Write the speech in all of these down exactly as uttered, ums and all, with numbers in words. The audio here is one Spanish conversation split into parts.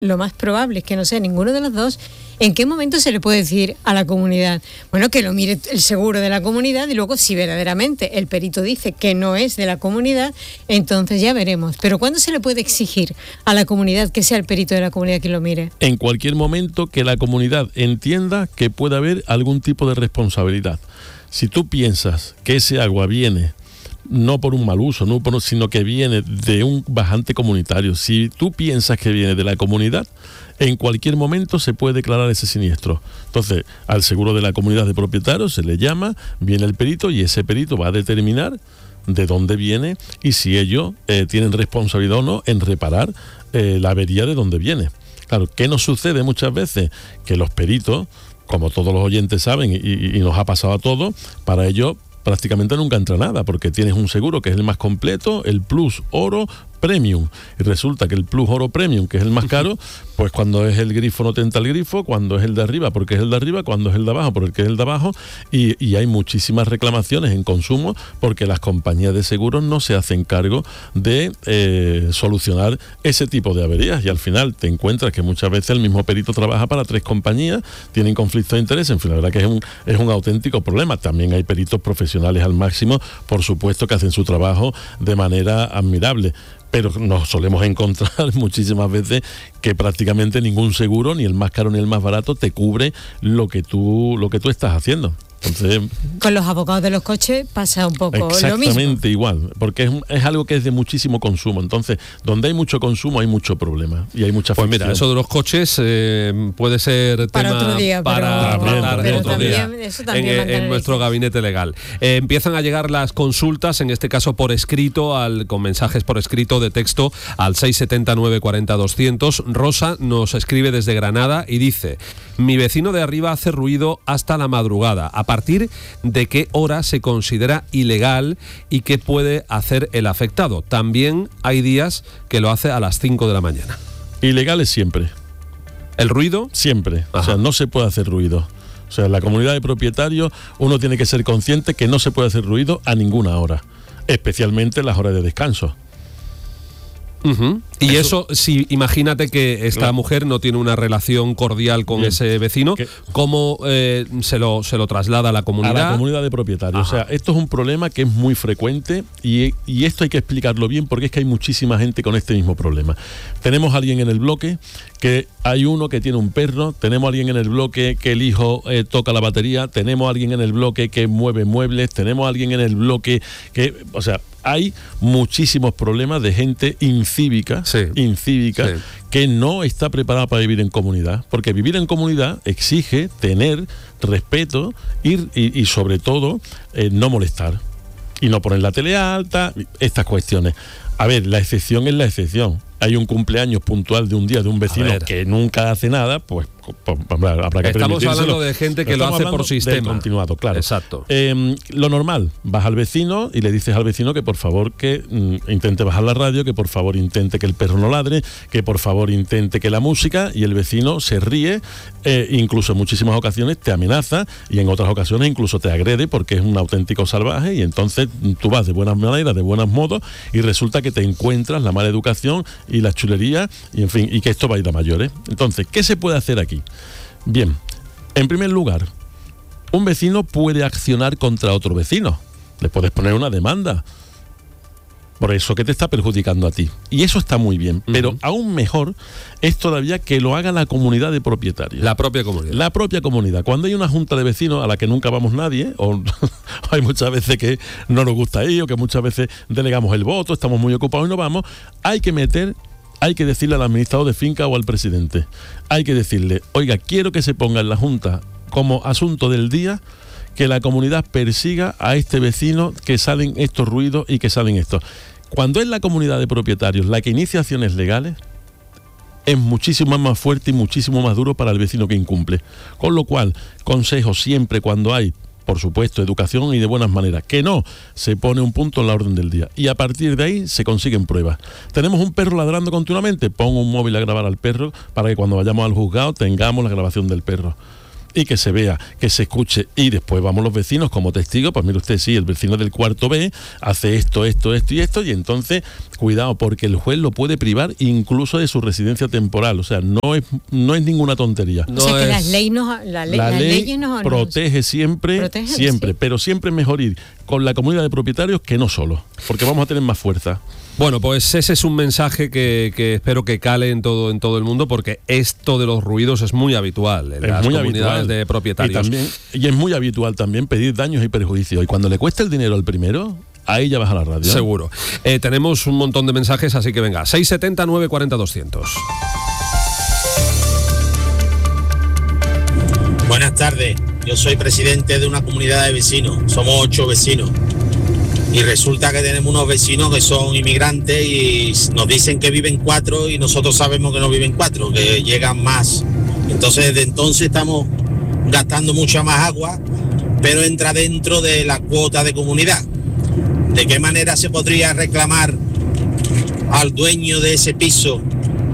lo más probable es que no sea ninguno de los dos, ¿en qué momento se le puede decir a la comunidad? Bueno, que lo mire el seguro de la comunidad y luego si verdaderamente el perito dice que no es de la comunidad, entonces ya veremos. Pero ¿cuándo se le puede exigir a la comunidad que sea el perito de la comunidad quien lo mire? En cualquier momento que la comunidad entienda que puede haber algún tipo de responsabilidad. Si tú piensas que ese agua viene no por un mal uso, no por, sino que viene de un bajante comunitario. Si tú piensas que viene de la comunidad, en cualquier momento se puede declarar ese siniestro. Entonces, al seguro de la comunidad de propietarios se le llama, viene el perito y ese perito va a determinar de dónde viene y si ellos eh, tienen responsabilidad o no en reparar eh, la avería de dónde viene. Claro, ¿qué nos sucede muchas veces? Que los peritos, como todos los oyentes saben y, y nos ha pasado a todos, para ellos prácticamente nunca entra nada, porque tienes un seguro que es el más completo, el Plus Oro Premium, y resulta que el Plus Oro Premium, que es el más caro, pues cuando es el grifo no te entra el grifo, cuando es el de arriba porque es el de arriba, cuando es el de abajo porque es el de abajo, y, y hay muchísimas reclamaciones en consumo porque las compañías de seguros no se hacen cargo de eh, solucionar ese tipo de averías, y al final te encuentras que muchas veces el mismo perito trabaja para tres compañías, tienen conflictos de interés, en fin, la verdad que es un, es un auténtico problema. También hay peritos profesionales al máximo, por supuesto, que hacen su trabajo de manera admirable, pero nos solemos encontrar muchísimas veces que prácticamente ningún seguro, ni el más caro ni el más barato, te cubre lo que tú, lo que tú estás haciendo. Entonces, con los abogados de los coches pasa un poco lo mismo. Exactamente igual, porque es, es algo que es de muchísimo consumo. Entonces, donde hay mucho consumo hay mucho problema y hay mucha Pues fricción. mira, eso de los coches eh, puede ser para tema otro día, para pero, tratar pero otro también, día eso también en, en nuestro gabinete legal. Eh, empiezan a llegar las consultas, en este caso por escrito, al, con mensajes por escrito de texto al seis siete cero, nueve cuatro cero, doscientos. Rosa nos escribe desde Granada y dice: mi vecino de arriba hace ruido hasta la madrugada. ¿A partir de qué hora se considera ilegal y qué puede hacer el afectado? También hay días que lo hace a las cinco de la mañana. Ilegal es siempre. ¿El ruido? Siempre. Ajá. O sea, no se puede hacer ruido. O sea, en la comunidad de propietarios uno tiene que ser consciente que no se puede hacer ruido a ninguna hora, especialmente en las horas de descanso. Uh-huh. Y eso, eso, si imagínate que esta claro. mujer no tiene una relación cordial con Bien. ese vecino, ¿Qué? ¿cómo eh, se, lo, se lo traslada a la comunidad? A la comunidad de propietarios. Ajá. O sea, esto es un problema que es muy frecuente y, y esto hay que explicarlo bien porque es que hay muchísima gente con este mismo problema. Tenemos a alguien en el bloque que hay uno que tiene un perro, tenemos a alguien en el bloque que el hijo eh, toca la batería, tenemos a alguien en el bloque que mueve muebles, tenemos a alguien en el bloque que, o sea, hay muchísimos problemas de gente incívica, sí, incívica sí. que no está preparada para vivir en comunidad, porque vivir en comunidad exige tener respeto y, y, y sobre todo eh, no molestar y no poner la tele alta, estas cuestiones. A ver, la excepción es la excepción. Hay un cumpleaños puntual de un día de un vecino que nunca hace nada, pues, pues habrá que permitírselo. Estamos hablando de gente que lo hace por sistema. Continuado, claro. Exacto. Eh, lo normal, vas al vecino y le dices al vecino que por favor que mm, intente bajar la radio, que por favor intente que el perro no ladre, que por favor intente que la música, y el vecino se ríe, eh, incluso en muchísimas ocasiones te amenaza y en otras ocasiones incluso te agrede porque es un auténtico salvaje, y entonces tú vas de buenas maneras, de buenos modos, y resulta que te encuentras la mala educación y la chulería, y en fin, y que esto va a ir a mayores. Entonces, ¿qué se puede hacer aquí? Bien, en primer lugar, un vecino puede accionar contra otro vecino. Le puedes poner una demanda por eso que te está perjudicando a ti. Y eso está muy bien. Uh-huh. Pero aún mejor es todavía que lo haga la comunidad de propietarios. La propia comunidad. La propia comunidad. Cuando hay una junta de vecinos a la que nunca vamos nadie, o hay muchas veces que no nos gusta ir, o que muchas veces delegamos el voto, estamos muy ocupados y no vamos, hay que meter... Hay que decirle al administrador de finca o al presidente, hay que decirle, oiga, quiero que se ponga en la junta como asunto del día que la comunidad persiga a este vecino que salen estos ruidos y que salen estos. Cuando es la comunidad de propietarios la que inicia acciones legales, es muchísimo más fuerte y muchísimo más duro para el vecino que incumple. Con lo cual, consejo siempre cuando hay, por supuesto, educación y de buenas maneras, que no se pone un punto en la orden del día y a partir de ahí se consiguen pruebas. Tenemos un perro ladrando continuamente, pongo un móvil a grabar al perro para que cuando vayamos al juzgado tengamos la grabación del perro. y que se vea, que se escuche, y después vamos los vecinos como testigos, pues mire usted, sí, el vecino del cuarto B hace esto, esto, esto y esto, y entonces, cuidado, porque el juez lo puede privar incluso de su residencia temporal, o sea, no es, no es ninguna tontería. O sea, no que es, las leyes nos, la ley, la las ley leyes nos, protege siempre, protegen, siempre, sí. pero siempre es mejor ir con la comunidad de propietarios que no solo, porque vamos a tener más fuerza. Bueno, pues ese es un mensaje que, que espero que cale en todo en todo el mundo, porque esto de los ruidos es muy habitual en es las muy comunidades habitual. de propietarios. Y, también, y es muy habitual también pedir daños y perjuicios. Y cuando le cuesta el dinero al primero, ahí ya vas a la radio. Seguro. Eh, tenemos un montón de mensajes, así que venga, seis setenta, nueve cuarenta, doscientos. Buenas tardes, yo soy presidente de una comunidad de vecinos, somos ocho vecinos. Y resulta que tenemos unos vecinos que son inmigrantes y nos dicen que viven cuatro y nosotros sabemos que no viven cuatro, que llegan más. Entonces, desde entonces estamos gastando mucha más agua, pero entra dentro de la cuota de comunidad. ¿De qué manera se podría reclamar al dueño de ese piso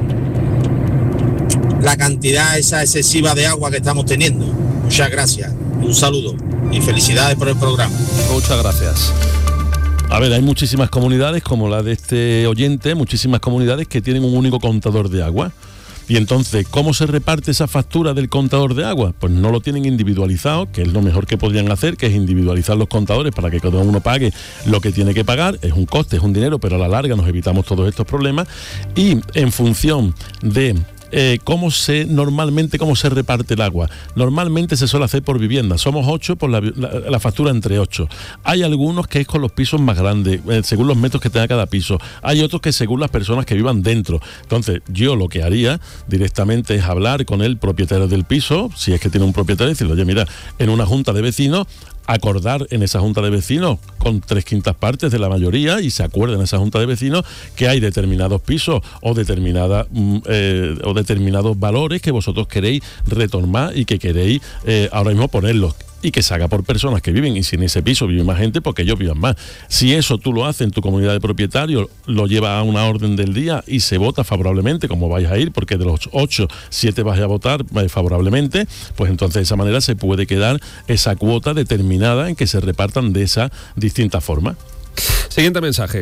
la cantidad esa excesiva de agua que estamos teniendo? Muchas gracias, un saludo y felicidades por el programa. Muchas gracias. A ver, hay muchísimas comunidades, como la de este oyente, muchísimas comunidades que tienen un único contador de agua. Y entonces, ¿cómo se reparte esa factura del contador de agua? Pues no lo tienen individualizado, que es lo mejor que podrían hacer, que es individualizar los contadores para que cada uno pague lo que tiene que pagar. Es un coste, es un dinero, pero a la larga nos evitamos todos estos problemas. Y en función de Eh, cómo se normalmente cómo se reparte el agua. Normalmente se suele hacer por vivienda. Somos ocho, por la, la, la factura entre ocho. Hay algunos que es con los pisos más grandes, eh, según los metros que tenga cada piso. Hay otros que según las personas que vivan dentro. Entonces, yo lo que haría directamente es hablar con el propietario del piso, si es que tiene un propietario, y decirle, oye, mira, en una junta de vecinos, acordar en esa junta de vecinos con tres quintas partes de la mayoría, y se acuerda en esa junta de vecinos que hay determinados pisos o determinadas eh, o determinados valores que vosotros queréis retomar y que queréis eh, ahora mismo ponerlos, y que se haga por personas que viven, y si en ese piso vive más gente, porque ellos vivan más. Si eso tú lo haces en tu comunidad de propietarios, lo llevas a una orden del día y se vota favorablemente, como vais a ir, porque de los ocho, siete vais a votar favorablemente, pues entonces de esa manera se puede quedar esa cuota determinada en que se repartan de esa distinta forma. Siguiente mensaje.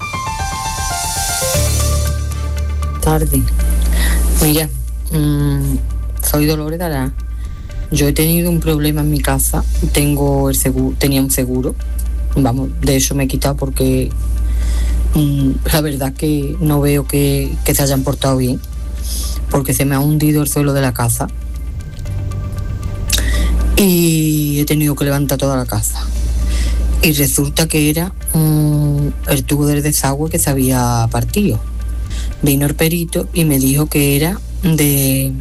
Tarde. Mira, mmm, soy Dolores Dará. Yo he tenido un problema en mi casa, tengo el seguro, tenía un seguro, vamos, de eso me he quitado porque mmm, la verdad que no veo que, que se hayan portado bien, porque se me ha hundido el suelo de la casa y he tenido que levantar toda la casa. Y resulta que era um, el tubo del desagüe que se había partido. Vino el perito y me dijo que era de...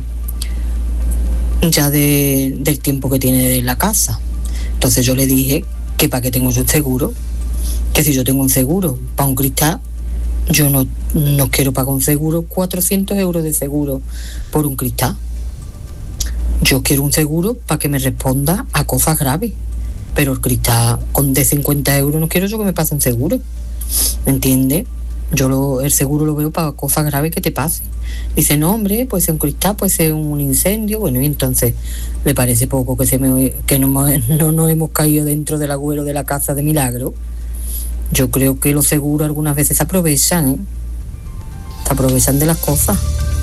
ya de, del tiempo que tiene en la casa. Entonces yo le dije que para qué tengo yo un seguro, que si yo tengo un seguro para un cristal, yo no, no quiero pagar un seguro, cuatrocientos euros de seguro por un cristal. Yo quiero un seguro para que me responda a cosas graves, pero el cristal con de cincuenta euros no quiero yo que me pase un seguro, ¿me entiendes? Yo lo, el seguro lo veo para cosas graves que te pasen. Dice, no, hombre, puede ser un cristal, puede ser un incendio. Bueno, y entonces le parece poco que se me que no, no nos hemos caído dentro del agujero de la casa de milagro. Yo creo que los seguros algunas veces se aprovechan, ¿eh? Se aprovechan de las cosas.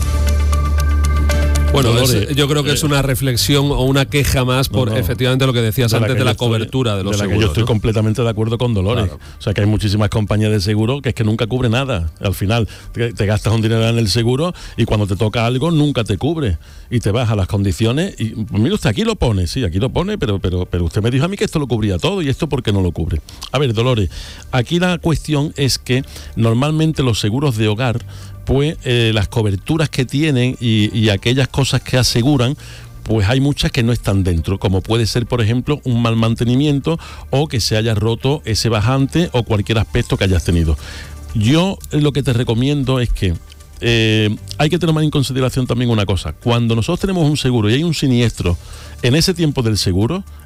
Bueno, Dolores, es, yo creo que eh, es una reflexión o una queja más por no, no, efectivamente lo que decías de antes de la estoy, cobertura de los de la seguros. Que yo estoy ¿no? completamente de acuerdo con Dolores. Claro. O sea, que hay muchísimas compañías de seguro que es que nunca cubre nada. Al final te, te gastas un dinero en el seguro y cuando te toca algo nunca te cubre. Y te vas a las condiciones y, pues mire usted, aquí lo pone, sí, aquí lo pone, pero, pero, pero usted me dijo a mí que esto lo cubría todo, y esto ¿por qué no lo cubre? A ver, Dolores, aquí la cuestión es que normalmente los seguros de hogar, pues eh, las coberturas que tienen y, y aquellas cosas que aseguran, pues hay muchas que no están dentro, como puede ser, por ejemplo, un mal mantenimiento o que se haya roto ese bajante o cualquier aspecto que hayas tenido. Yo lo que te recomiendo es que eh, hay que tomar en consideración también una cosa. Cuando nosotros tenemos un seguro y hay un siniestro, en ese tiempo del seguro,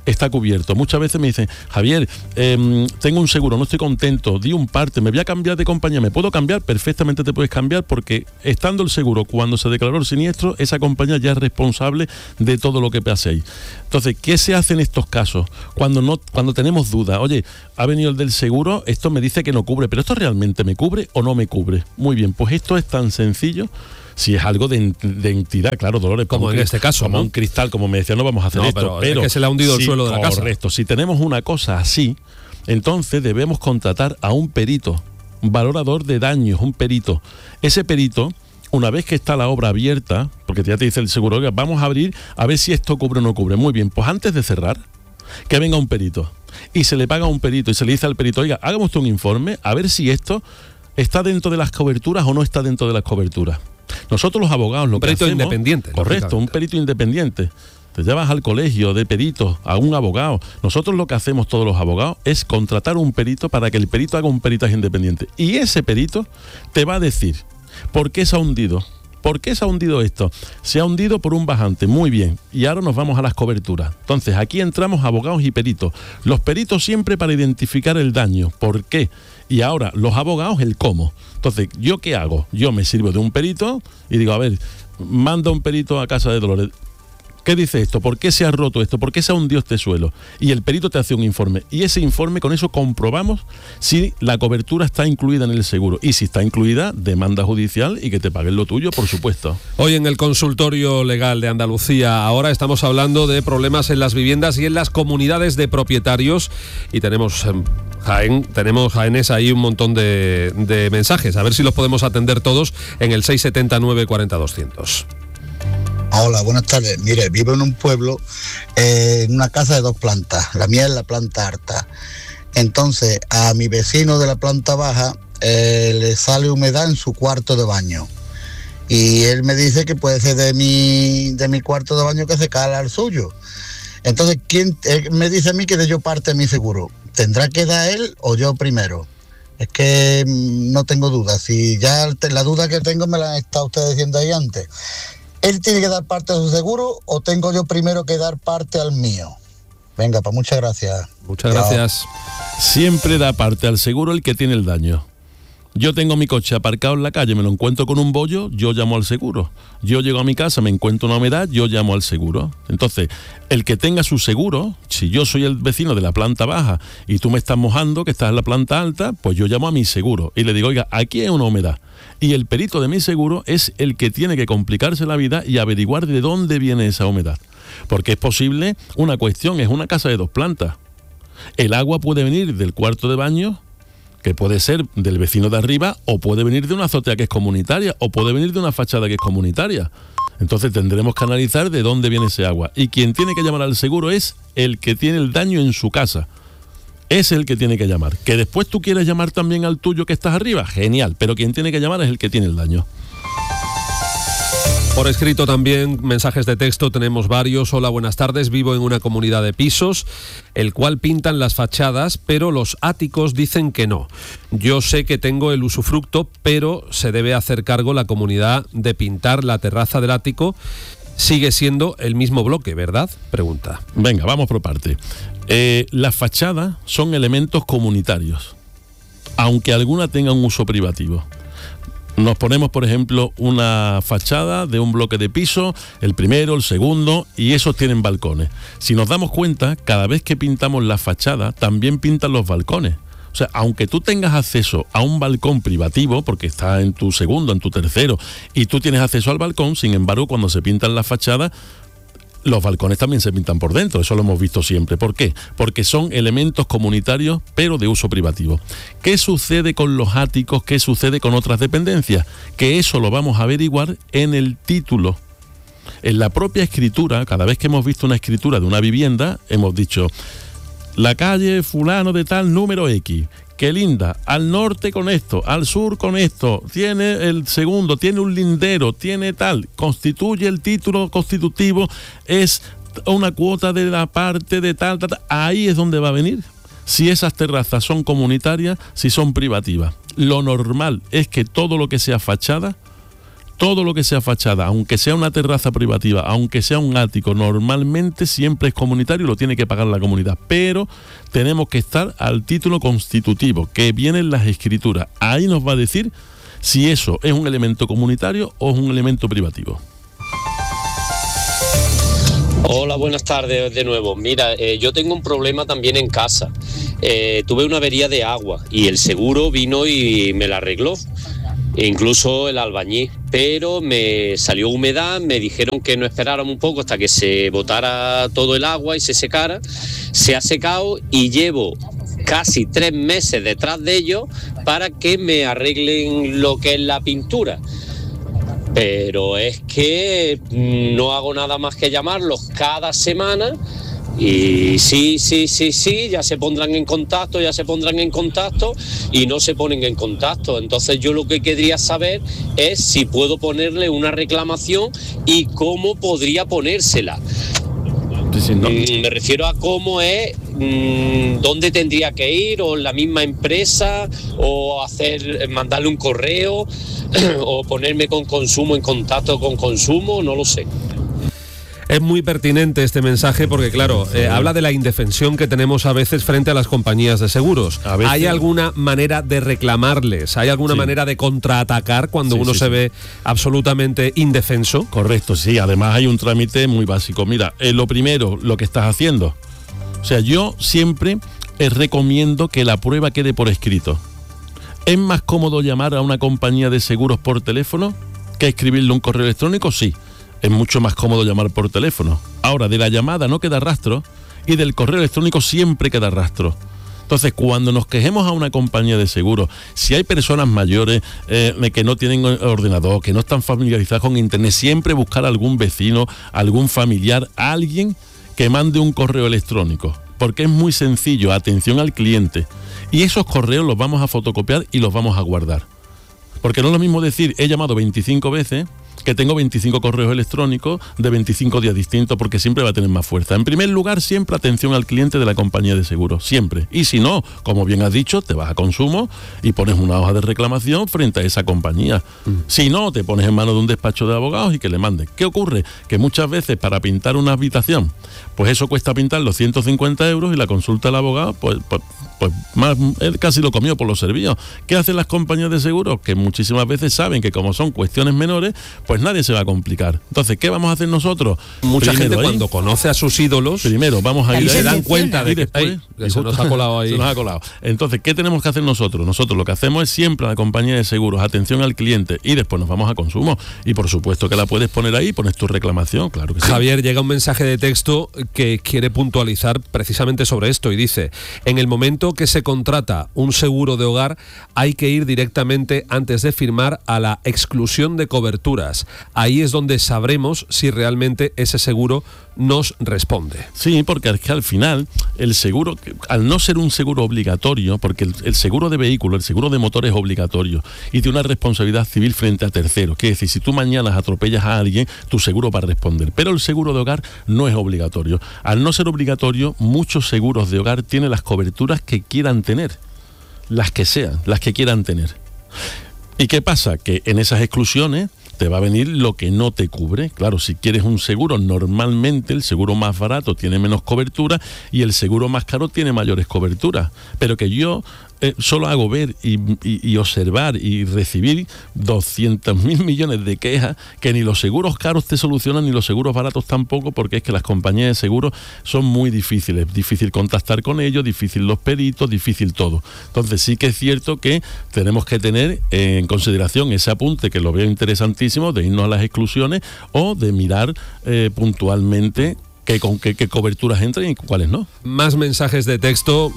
está cubierto. Muchas veces me dicen, Javier, eh, tengo un seguro, no estoy contento, di un parte, me voy a cambiar de compañía, ¿me puedo cambiar? Perfectamente te puedes cambiar, porque estando el seguro, cuando se declaró el siniestro, esa compañía ya es responsable de todo lo que paséis. Entonces, ¿qué se hace en estos casos? Cuando no, cuando tenemos dudas, oye, ha venido el del seguro, esto me dice que no cubre, pero ¿esto realmente me cubre o no me cubre? Muy bien, pues esto es tan sencillo. Si es algo de, de entidad, claro, Dolores, como, como en este caso, como ¿no? un cristal, como me decía, no vamos a hacer no, esto, pero, pero es que se le ha hundido si, el suelo de la correcto, casa. Correcto, si tenemos una cosa así, entonces debemos contratar a un perito, un valorador de daños, un perito. Ese perito, una vez que está la obra abierta, porque ya te dice el seguro, oiga, vamos a abrir a ver si esto cubre o no cubre. Muy bien, pues antes de cerrar, que venga un perito. Y se le paga a un perito y se le dice al perito, oiga, hágame usted un informe a ver si esto está dentro de las coberturas o no está dentro de las coberturas. Nosotros los abogados lo un perito que hacemos, independiente. Correcto, un perito independiente. Te llevas al colegio de peritos, a un abogado. Nosotros lo que hacemos todos los abogados es contratar un perito para que el perito haga un peritaje independiente. Y ese perito te va a decir por qué se ha hundido. ¿Por qué se ha hundido esto? Se ha hundido por un bajante, muy bien. Y ahora nos vamos a las coberturas. Entonces, aquí entramos abogados y peritos. Los peritos siempre para identificar el daño. ¿Por qué? Y ahora, los abogados, el cómo. Entonces, ¿yo qué hago? Yo me sirvo de un perito y digo, a ver, manda un perito a casa de Dolores. ¿Qué dice esto? ¿Por qué se ha roto esto? ¿Por qué se ha hundido este suelo? Y el perito te hace un informe. Y ese informe, con eso comprobamos si la cobertura está incluida en el seguro. Y si está incluida, demanda judicial y que te paguen lo tuyo, por supuesto. Hoy en el consultorio legal de Andalucía, ahora estamos hablando de problemas en las viviendas y en las comunidades de propietarios. Y tenemos eh, Jaén, tenemos Jaénes ahí un montón de, de mensajes. A ver si los podemos atender todos en el seis siete nueve cuatro cero doscientos. Hola, buenas tardes. Mire, vivo en un pueblo, eh, en una casa de dos plantas. La mía es la planta alta. Entonces, a mi vecino de la planta baja eh, le sale humedad en su cuarto de baño. Y él me dice que puede ser de mi, de mi cuarto de baño que se cala al suyo. Entonces, ¿quién él me dice a mí que de yo parte de mi seguro? ¿Tendrá que dar él o yo primero? Es que mmm, no tengo dudas. Si ya la duda que tengo me la han estado ustedes diciendo ahí antes. ¿Él tiene que dar parte de su seguro o tengo yo primero que dar parte al mío? Venga, pues muchas gracias. Muchas gracias. Siempre da parte al seguro el que tiene el daño. Yo tengo mi coche aparcado en la calle, me lo encuentro con un bollo, yo llamo al seguro. Yo llego a mi casa, me encuentro una humedad, yo llamo al seguro. Entonces, el que tenga su seguro, si yo soy el vecino de la planta baja y tú me estás mojando, que estás en la planta alta, pues yo llamo a mi seguro y le digo, oiga, aquí hay una humedad. Y el perito de mi seguro es el que tiene que complicarse la vida y averiguar de dónde viene esa humedad. Porque es posible, una cuestión, es una casa de dos plantas. El agua puede venir del cuarto de baño, que puede ser del vecino de arriba, o puede venir de una azotea que es comunitaria, o puede venir de una fachada que es comunitaria. Entonces tendremos que analizar de dónde viene ese agua. Y quien tiene que llamar al seguro es el que tiene el daño en su casa. Es el que tiene que llamar. Que después tú quieres llamar también al tuyo que estás arriba, genial, pero quien tiene que llamar es el que tiene el daño. Por escrito también, mensajes de texto, tenemos varios. Hola, buenas tardes, vivo en una comunidad de pisos, el cual pintan las fachadas, pero los áticos dicen que no. Yo sé que tengo el usufructo, pero se debe hacer cargo la comunidad de pintar la terraza del ático. Sigue siendo el mismo bloque, ¿verdad? Pregunta. Venga, vamos por parte. Eh, las fachadas son elementos comunitarios, aunque alguna tenga un uso privativo. Nos ponemos, por ejemplo, una fachada de un bloque de piso, el primero, el segundo, y esos tienen balcones. Si nos damos cuenta, cada vez que pintamos la fachada, también pintan los balcones. O sea, aunque tú tengas acceso a un balcón privativo, porque está en tu segundo, en tu tercero, y tú tienes acceso al balcón, sin embargo, cuando se pintan las fachadas, los balcones también se pintan por dentro, eso lo hemos visto siempre. ¿Por qué? Porque son elementos comunitarios, pero de uso privativo. ¿Qué sucede con los áticos? ¿Qué sucede con otras dependencias? Que eso lo vamos a averiguar en el título. En la propia escritura, cada vez que hemos visto una escritura de una vivienda, hemos dicho, la calle fulano de tal número X, que linda, al norte con esto, al sur con esto, tiene el segundo, tiene un lindero, tiene tal, constituye el título constitutivo, es una cuota de la parte de tal, tal, tal. Ahí es donde va a venir. Si esas terrazas son comunitarias, si son privativas. Lo normal es que todo lo que sea fachada, todo lo que sea fachada, aunque sea una terraza privativa, aunque sea un ático, normalmente siempre es comunitario y lo tiene que pagar la comunidad. Pero tenemos que estar al título constitutivo, que vienen las escrituras. Ahí nos va a decir si eso es un elemento comunitario o es un elemento privativo. Hola, buenas tardes de nuevo. Mira, eh, yo tengo un problema también en casa. Eh, tuve una avería de agua y el seguro vino y me la arregló, e incluso el albañil, pero me salió humedad, me dijeron que no esperáramos un poco hasta que se botara todo el agua y se secara. Se ha secado y llevo casi tres meses detrás de ellos para que me arreglen lo que es la pintura. Pero es que no hago nada más que llamarlos cada semana y sí, sí, sí, sí, ya se pondrán en contacto, ya se pondrán en contacto y no se ponen en contacto. Entonces yo lo que querría saber es si puedo ponerle una reclamación y cómo podría ponérsela. Sí, sí, no. Me refiero a cómo es, mmm, dónde tendría que ir, o la misma empresa, o hacer, mandarle un correo, o ponerme con consumo en contacto con consumo, no lo sé. Es muy pertinente este mensaje porque, claro, eh, habla de la indefensión que tenemos a veces frente a las compañías de seguros. ¿Hay alguna manera de reclamarles? ¿Hay alguna sí. manera de contraatacar cuando sí, uno sí, se sí. ve absolutamente indefenso? Correcto, sí. Además hay un trámite muy básico. Mira, eh, lo primero, lo que estás haciendo. O sea, yo siempre eh, recomiendo que la prueba quede por escrito. ¿Es más cómodo llamar a una compañía de seguros por teléfono que escribirle un correo electrónico? Sí. Es mucho más cómodo llamar por teléfono. Ahora, de la llamada no queda rastro y del correo electrónico siempre queda rastro. Entonces, cuando nos quejemos a una compañía de seguros, si hay personas mayores eh, que no tienen ordenador, que no están familiarizadas con internet, siempre buscar a algún vecino, algún familiar, alguien que mande un correo electrónico. Porque es muy sencillo, atención al cliente. Y esos correos los vamos a fotocopiar y los vamos a guardar. Porque no es lo mismo decir, he llamado veinticinco veces, que tengo veinticinco correos electrónicos de veinticinco días distintos, porque siempre va a tener más fuerza. En primer lugar, siempre atención al cliente de la compañía de seguros, siempre. Y si no, como bien has dicho, te vas a consumo y pones una hoja de reclamación frente a esa compañía. Mm. Si no, te pones en manos de un despacho de abogados y que le mandes. ¿Qué ocurre? Que muchas veces para pintar una habitación, pues eso cuesta pintar los ciento cincuenta euros y la consulta al abogado, pues, pues, pues más, él casi lo comió por los servicios. ¿Qué hacen las compañías de seguros? Que muchísimas veces saben que como son cuestiones menores, pues nadie se va a complicar. Entonces, ¿qué vamos a hacer nosotros? Mucha Primero, gente ahí, cuando conoce a sus ídolos, primero vamos a ir y se dan cuenta de que después, ay, se nos ha colado ahí. Se nos ha colado. Entonces, ¿qué tenemos que hacer nosotros? Nosotros lo que hacemos es siempre a la compañía de seguros, atención al cliente, y después nos vamos a consumo. Y por supuesto que la puedes poner ahí, pones tu reclamación, claro que sí. Javier, llega un mensaje de texto que quiere puntualizar precisamente sobre esto y dice: en el momento que se contrata un seguro de hogar, hay que ir directamente antes de firmar a la exclusión de coberturas. Ahí es donde donde sabremos si realmente ese seguro nos responde. Sí, porque es que al final el seguro, al no ser un seguro obligatorio, porque el, el seguro de vehículo, el seguro de motor es obligatorio y tiene una responsabilidad civil frente a terceros. Quiere decir, si tú mañana atropellas a alguien, tu seguro va a responder. Pero el seguro de hogar no es obligatorio. Al no ser obligatorio, muchos seguros de hogar tienen las coberturas que quieran tener, las que sean, las que quieran tener. ¿Y qué pasa? Que en esas exclusiones te va a venir lo que no te cubre. Claro, si quieres un seguro, normalmente el seguro más barato tiene menos cobertura y el seguro más caro tiene mayores coberturas. Pero que yo eh, solo hago ver y, y, y observar y recibir doscientos mil millones de quejas que ni los seguros caros te solucionan ni los seguros baratos tampoco, porque es que las compañías de seguros son muy difíciles. Difícil contactar con ellos, difícil los peritos, difícil todo. Entonces sí que es cierto que tenemos que tener en consideración ese apunte, que lo veo interesantísimo, de irnos a las exclusiones o de mirar eh, puntualmente qué, con qué, qué coberturas entran y cuáles no. Más mensajes de texto,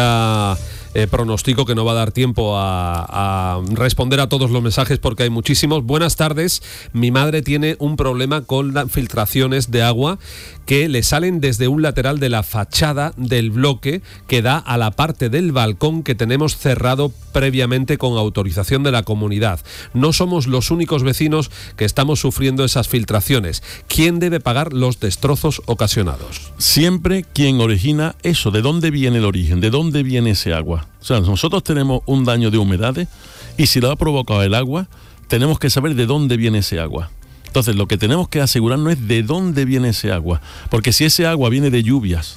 ya eh, pronostico que no va a dar tiempo a, a responder a todos los mensajes porque hay muchísimos. Buenas tardes, mi madre tiene un problema con las filtraciones de agua que le salen desde un lateral de la fachada del bloque que da a la parte del balcón que tenemos cerrado previamente con autorización de la comunidad. No somos los únicos vecinos que estamos sufriendo esas filtraciones. ¿Quién debe pagar los destrozos ocasionados? Siempre quien origina eso. ¿De dónde viene el origen? ¿De dónde viene ese agua? O sea, nosotros tenemos un daño de humedades y si lo ha provocado el agua, tenemos que saber de dónde viene ese agua. Entonces, lo que tenemos que asegurarnos es de dónde viene ese agua. Porque si ese agua viene de lluvias,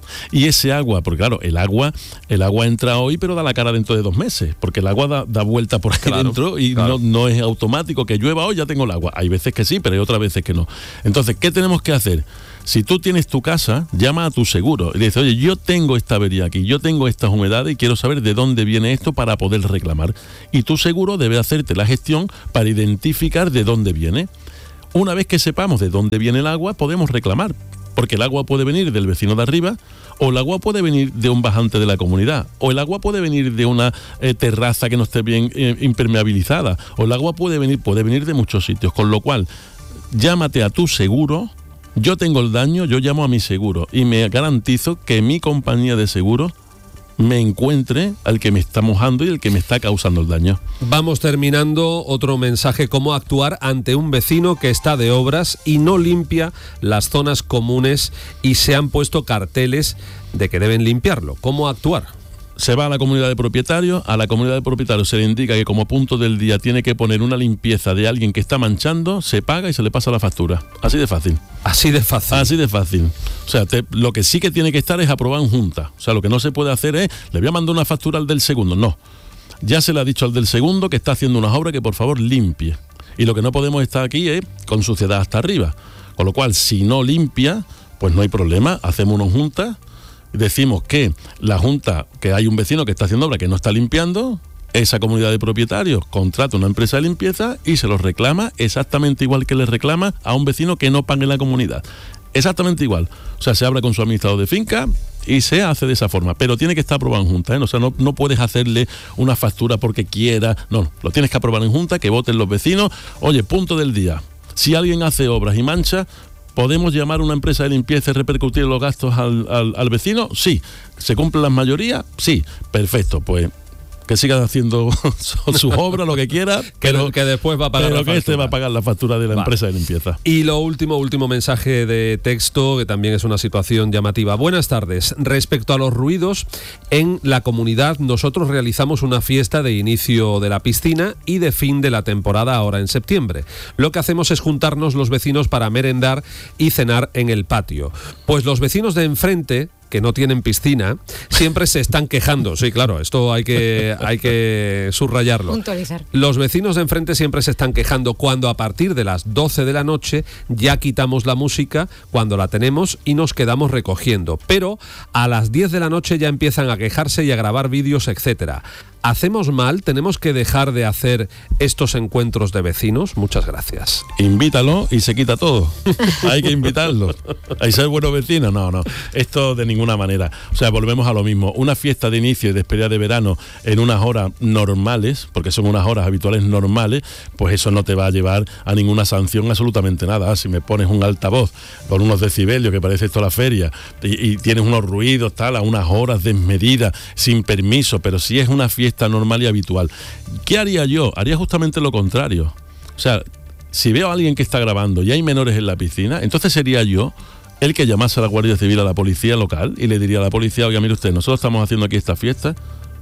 y ese agua, porque claro, el agua el agua entra hoy, pero da la cara dentro de dos meses, porque el agua da, da vuelta por aquí claro, dentro y claro. no, no es automático que llueva hoy, ya tengo el agua. Hay veces que sí, pero hay otras veces que no. Entonces, ¿qué tenemos que hacer? Si tú tienes tu casa, llama a tu seguro y le dices, oye, yo tengo esta avería aquí, yo tengo estas humedades y quiero saber de dónde viene esto para poder reclamar. Y tu seguro debe hacerte la gestión para identificar de dónde viene. Una vez que sepamos de dónde viene el agua, podemos reclamar, porque el agua puede venir del vecino de arriba, o el agua puede venir de un bajante de la comunidad, o el agua puede venir de una eh, terraza que no esté bien eh, impermeabilizada, o el agua puede venir, puede venir de muchos sitios, con lo cual, llámate a tu seguro. Yo tengo el daño, yo llamo a mi seguro y me garantizo que mi compañía de seguros me encuentre al que me está mojando y el que me está causando el daño. Vamos terminando. Otro mensaje: cómo actuar ante un vecino que está de obras y no limpia las zonas comunes y se han puesto carteles de que deben limpiarlo. ¿Cómo actuar? Se va a la comunidad de propietarios, a la comunidad de propietarios se le indica que como punto del día tiene que poner una limpieza de alguien que está manchando, se paga y se le pasa la factura. Así de fácil. Así de fácil. Así de fácil. O sea, te, lo que sí que tiene que estar es aprobado en junta. O sea, lo que no se puede hacer es, le voy a mandar una factura al del segundo. No. Ya se le ha dicho al del segundo que está haciendo unas obras que por favor limpie. Y lo que no podemos estar aquí es con suciedad hasta arriba. Con lo cual, si no limpia, pues no hay problema, hacemos una junta. Decimos que la junta, que hay un vecino que está haciendo obra que no está limpiando, esa comunidad de propietarios contrata una empresa de limpieza y se los reclama exactamente igual que le reclama a un vecino que no pague en la comunidad. Exactamente igual. O sea, se habla con su administrador de finca y se hace de esa forma, pero tiene que estar aprobado en junta, ¿eh? O sea, no, no puedes hacerle una factura porque quiera, no, lo tienes que aprobar en junta, que voten los vecinos. Oye, punto del día, si alguien hace obras y mancha, ¿podemos llamar a una empresa de limpieza y repercutir los gastos al, al, al vecino? Sí. ¿Se cumplen las mayorías? Sí. Perfecto, pues que sigan haciendo sus obras, lo que quiera, pero que, que después va a pagar pero la que este va a pagar la factura de la vale. empresa de limpieza. Y lo último, último mensaje de texto, que también es una situación llamativa. Buenas tardes. Respecto a los ruidos, en la comunidad nosotros realizamos una fiesta de inicio de la piscina y de fin de la temporada ahora en septiembre. Lo que hacemos es juntarnos los vecinos para merendar y cenar en el patio. Pues los vecinos de enfrente, que no tienen piscina, siempre se están quejando. Sí, claro, esto hay que, hay que subrayarlo. Puntualizar. Los vecinos de enfrente siempre se están quejando cuando a partir de las doce de la noche ya quitamos la música cuando la tenemos y nos quedamos recogiendo. Pero a las diez de la noche ya empiezan a quejarse y a grabar vídeos, etcétera. ¿Hacemos mal? ¿Tenemos que dejar de hacer estos encuentros de vecinos? Muchas gracias. Invítalo y se quita todo. Hay que invitarlos. Hay que ser buenos vecinos. No, no. Esto de ninguna manera. O sea, volvemos a lo mismo. Una fiesta de inicio y despedida de verano en unas horas normales, porque son unas horas habituales normales, pues eso no te va a llevar a ninguna sanción, absolutamente nada. Si me pones un altavoz con unos decibelios que parece esto la feria y, y tienes unos ruidos tal a unas horas desmedidas, sin permiso, pero si es una fiesta normal y habitual. ¿Qué haría yo? Haría justamente lo contrario. O sea, si veo a alguien que está grabando y hay menores en la piscina, entonces sería yo el que llamase a la Guardia Civil, a la policía local, y le diría a la policía, oiga, mire usted, nosotros estamos haciendo aquí esta fiesta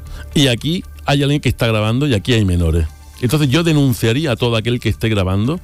y aquí hay alguien que está grabando y aquí hay menores. Entonces yo denunciaría a todo aquel que esté grabando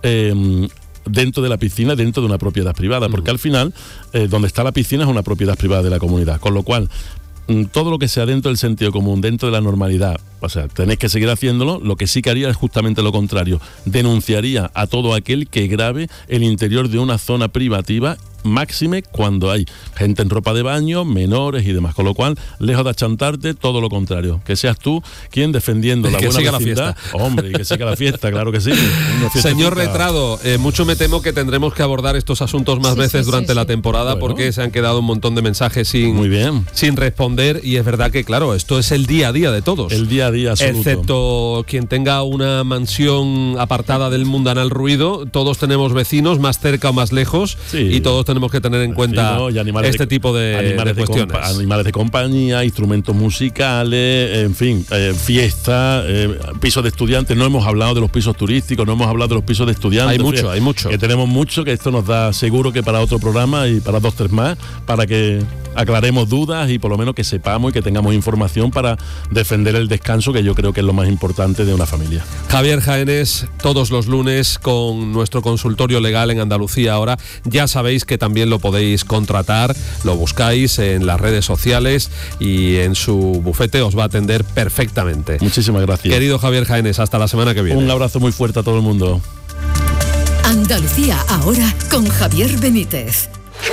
eh, dentro de la piscina, dentro de una propiedad privada, porque al final, eh, donde está la piscina es una propiedad privada de la comunidad, con lo cual todo lo que sea dentro del sentido común, dentro de la normalidad, o sea, tenéis que seguir haciéndolo. Lo que sí que haría es justamente lo contrario. Denunciaría a todo aquel que grabe el interior de una zona privativa, máxime cuando hay gente en ropa de baño, menores y demás. Con lo cual, lejos de achantarte, todo lo contrario. Que seas tú quien defendiendo la que buena siga vecindad. La fiesta. Hombre, y que siga la fiesta, claro que sí. Señor Retrado, eh, mucho me temo que tendremos que abordar estos asuntos más sí, veces sí, durante sí, la sí. temporada, Bueno. porque se han quedado un montón de mensajes sin, Muy bien. sin responder, y es verdad que, claro, esto es el día a día de todos. El día a día absoluto. Excepto quien tenga una mansión apartada del mundanal ruido, todos tenemos vecinos más cerca o más lejos, Sí. y todos tenemos que tener en cuenta y animales este de, tipo de, animales de cuestiones. De compa- animales de compañía, instrumentos musicales, en fin, eh, fiestas, eh, pisos de estudiantes. No hemos hablado de los pisos turísticos, no hemos hablado de los pisos de estudiantes. Hay mucho, Fíjate, hay mucho. Que tenemos mucho, que esto nos da seguro que para otro programa y para dos, tres más, para que aclaremos dudas y por lo menos que sepamos y que tengamos información para defender el descanso, que yo creo que es lo más importante de una familia. Javier Jaénes, todos los lunes con nuestro consultorio legal en Andalucía Ahora. Ya sabéis que también lo podéis contratar, lo buscáis en las redes sociales y en su bufete os va a atender perfectamente. Muchísimas gracias. Querido Javier Jaénes, hasta la semana que viene. Un abrazo muy fuerte a todo el mundo. Andalucía Ahora con Javier Benítez.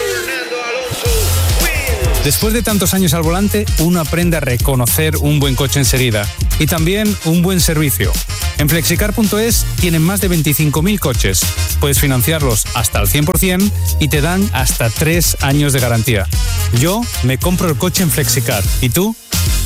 Después de tantos años al volante, uno aprende a reconocer un buen coche enseguida y también un buen servicio. En flexicar punto es tienen más de veinticinco mil coches. Puedes financiarlos hasta el cien por ciento y te dan hasta tres años de garantía. Yo me compro el coche en Flexicar. ¿Y tú?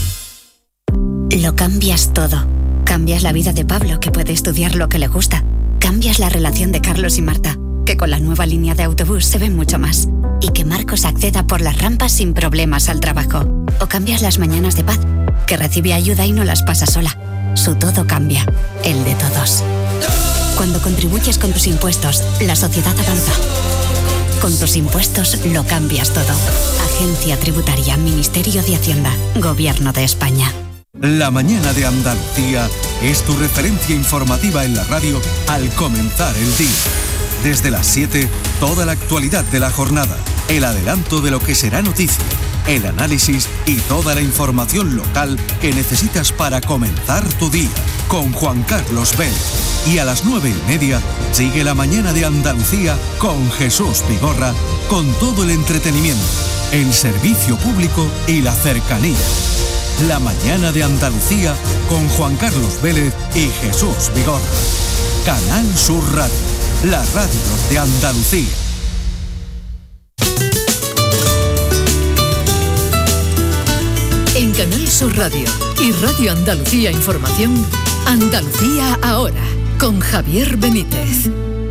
Lo cambias todo. Cambias la vida de Pablo, que puede estudiar lo que le gusta. Cambias la relación de Carlos y Marta, que con la nueva línea de autobús se ven mucho más. Y que Marcos acceda por las rampas sin problemas al trabajo. O cambias las mañanas de Paz, que recibe ayuda y no las pasa sola. Su todo cambia, el de todos. Cuando contribuyes con tus impuestos, la sociedad avanza. Con tus impuestos lo cambias todo. Agencia Tributaria, Ministerio de Hacienda, Gobierno de España. La mañana de Andalucía es tu referencia informativa en la radio al comenzar el día. Desde las siete, toda la actualidad de la jornada, el adelanto de lo que será noticia, el análisis y toda la información local que necesitas para comenzar tu día, con Juan Carlos Vélez. Y a las nueve y media, sigue la mañana de Andalucía con Jesús Vigorra, con todo el entretenimiento, el servicio público y la cercanía. La mañana de Andalucía con Juan Carlos Vélez y Jesús Vigorra. Canal Sur Radio, la radio de Andalucía. En Canal Sur Radio y Radio Andalucía Información, Andalucía Ahora, con Javier Benítez.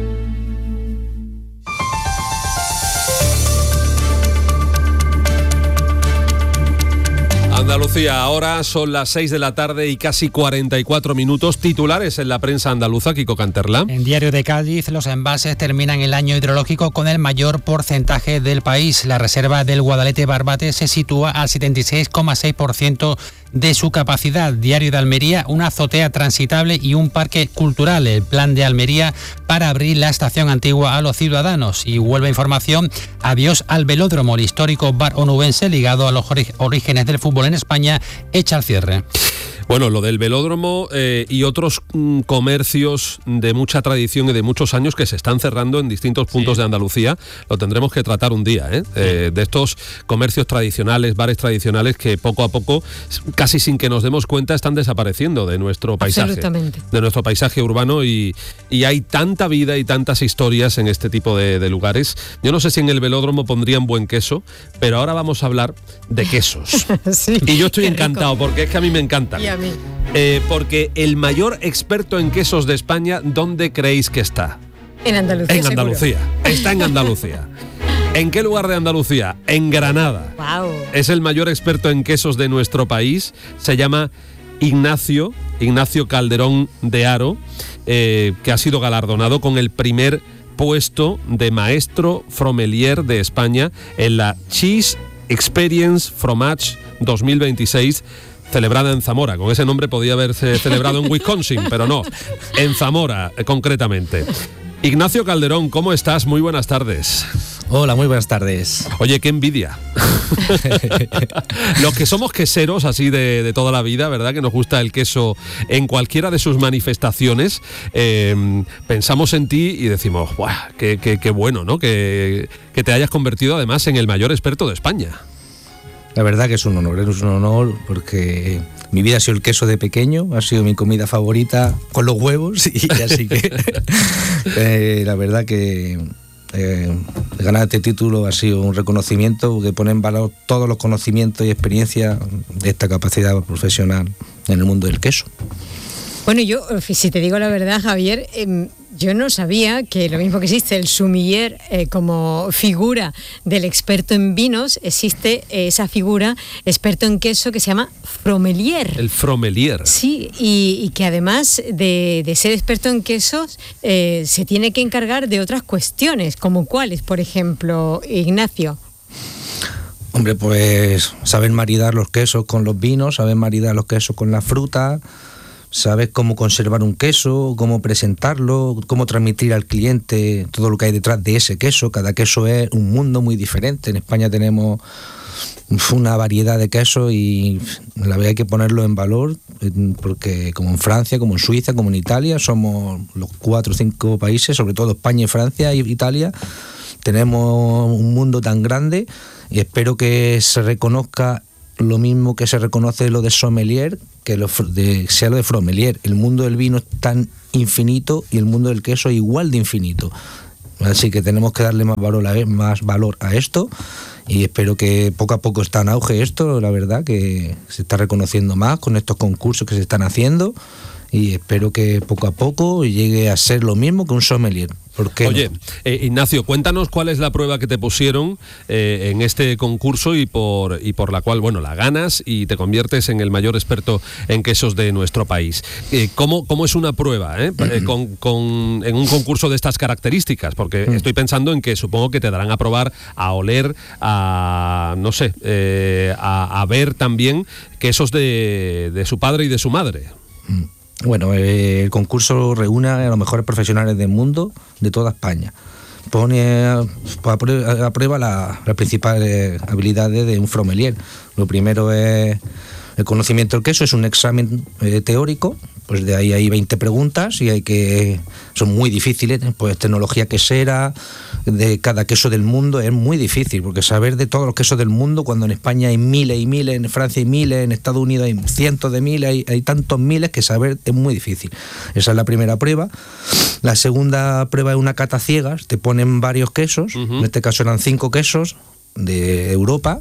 Andalucía Ahora, son las seis de la tarde y casi cuarenta y cuatro minutos. Titulares en la prensa andaluza, Kiko Canterla. En Diario de Cádiz, los embalses terminan el año hidrológico con el mayor porcentaje del país. La reserva del Guadalete-Barbate se sitúa al setenta y seis coma seis por ciento de su capacidad. Diario de Almería, una azotea transitable y un parque cultural. El plan de Almería para abrir la estación antigua a los ciudadanos. Y Huelva Información, adiós al velódromo. El histórico bar onubense, ligado a los orígenes del fútbol en España, echa al cierre. Bueno, lo del velódromo eh, y otros mm, comercios de mucha tradición y de muchos años que se están cerrando en distintos puntos sí. de Andalucía, lo tendremos que tratar un día, ¿eh? Sí. Eh, de estos comercios tradicionales, bares tradicionales que poco a poco, casi sin que nos demos cuenta, están desapareciendo de nuestro paisaje. Absolutamente. De nuestro paisaje urbano y, y hay tanta vida y tantas historias en este tipo de, de lugares. Yo no sé si en el velódromo pondrían buen queso, pero ahora vamos a hablar de quesos. Sí, y yo estoy encantado porque es que a mí me encantan. Y a mí. Eh, porque el mayor experto en quesos de España, ¿dónde creéis que está? En Andalucía. En Andalucía. Seguro. Está en Andalucía. ¿En qué lugar de Andalucía? En Granada. Wow. Es el mayor experto en quesos de nuestro país. Se llama Ignacio, Ignacio Calderón de Haro, eh, que ha sido galardonado con el primer puesto de maestro fromelier de España en la Cheese Experience Fromage dos mil veintiséis, celebrada en Zamora. Con ese nombre podía haberse celebrado en Wisconsin, pero no, en Zamora, eh, concretamente. Ignacio Calderón, ¿cómo estás? Muy buenas tardes. Hola, muy buenas tardes. Oye, qué envidia. Los que somos queseros así de, de toda la vida, ¿verdad? Que nos gusta el queso en cualquiera de sus manifestaciones, eh, pensamos en ti y decimos, ¡guau! Qué, qué, qué bueno, ¿no? Que, que te hayas convertido además en el mayor experto de España. La verdad que es un honor, es un honor porque mi vida ha sido el queso de pequeño, ha sido mi comida favorita con los huevos y así que eh, la verdad que eh, ganar este título ha sido un reconocimiento que pone en valor todos los conocimientos y experiencias de esta capacidad profesional en el mundo del queso. Bueno, yo, si te digo la verdad, Javier, eh, yo no sabía que lo mismo que existe el sommelier eh, como figura del experto en vinos, existe eh, esa figura experto en queso que se llama fromelier. El fromelier. Sí, y, y que además de, de ser experto en quesos, eh, se tiene que encargar de otras cuestiones, como cuáles, por ejemplo, Ignacio. Hombre, pues saber maridar los quesos con los vinos, saber maridar los quesos con la fruta, saber cómo conservar un queso, cómo presentarlo, cómo transmitir al cliente todo lo que hay detrás de ese queso. Cada queso es un mundo muy diferente. En España tenemos una variedad de quesos y la verdad hay que ponerlo en valor, porque como en Francia, como en Suiza, como en Italia, somos los cuatro o cinco países, sobre todo España, Francia y Italia, tenemos un mundo tan grande y espero que se reconozca lo mismo que se reconoce lo de sommelier, que lo de, sea lo de fromelier. El mundo del vino es tan infinito y el mundo del queso es igual de infinito. Así que tenemos que darle más valor a, más valor a esto y espero que poco a poco está en auge esto, la verdad, que se está reconociendo más con estos concursos que se están haciendo y espero que poco a poco llegue a ser lo mismo que un sommelier. ¿Por qué Oye, no? eh, Ignacio, cuéntanos cuál es la prueba que te pusieron eh, en este concurso y por, y por la cual, bueno, la ganas y te conviertes en el mayor experto en quesos de nuestro país. Eh, ¿cómo, ¿Cómo es una prueba eh? Eh, con, con, en un concurso de estas características? Porque estoy pensando en que supongo que te darán a probar, a oler, a, no sé, eh, a, a ver también quesos de, de su padre y de su madre. Bueno, eh, el concurso reúne a los mejores profesionales del mundo, de toda España. Pone a, a prueba, a prueba la, las principales habilidades de un fromelier. Lo primero es el conocimiento del queso, es un examen eh, teórico, pues de ahí hay veinte preguntas y hay que son muy difíciles, pues tecnología quesera de cada queso del mundo es muy difícil, porque saber de todos los quesos del mundo, cuando en España hay miles y miles, en Francia hay miles, en Estados Unidos hay cientos de miles, hay, hay tantos miles que saber es muy difícil. Esa es la primera prueba. La segunda prueba es una cata ciegas, te ponen varios quesos, uh-huh. En este caso eran cinco quesos de Europa,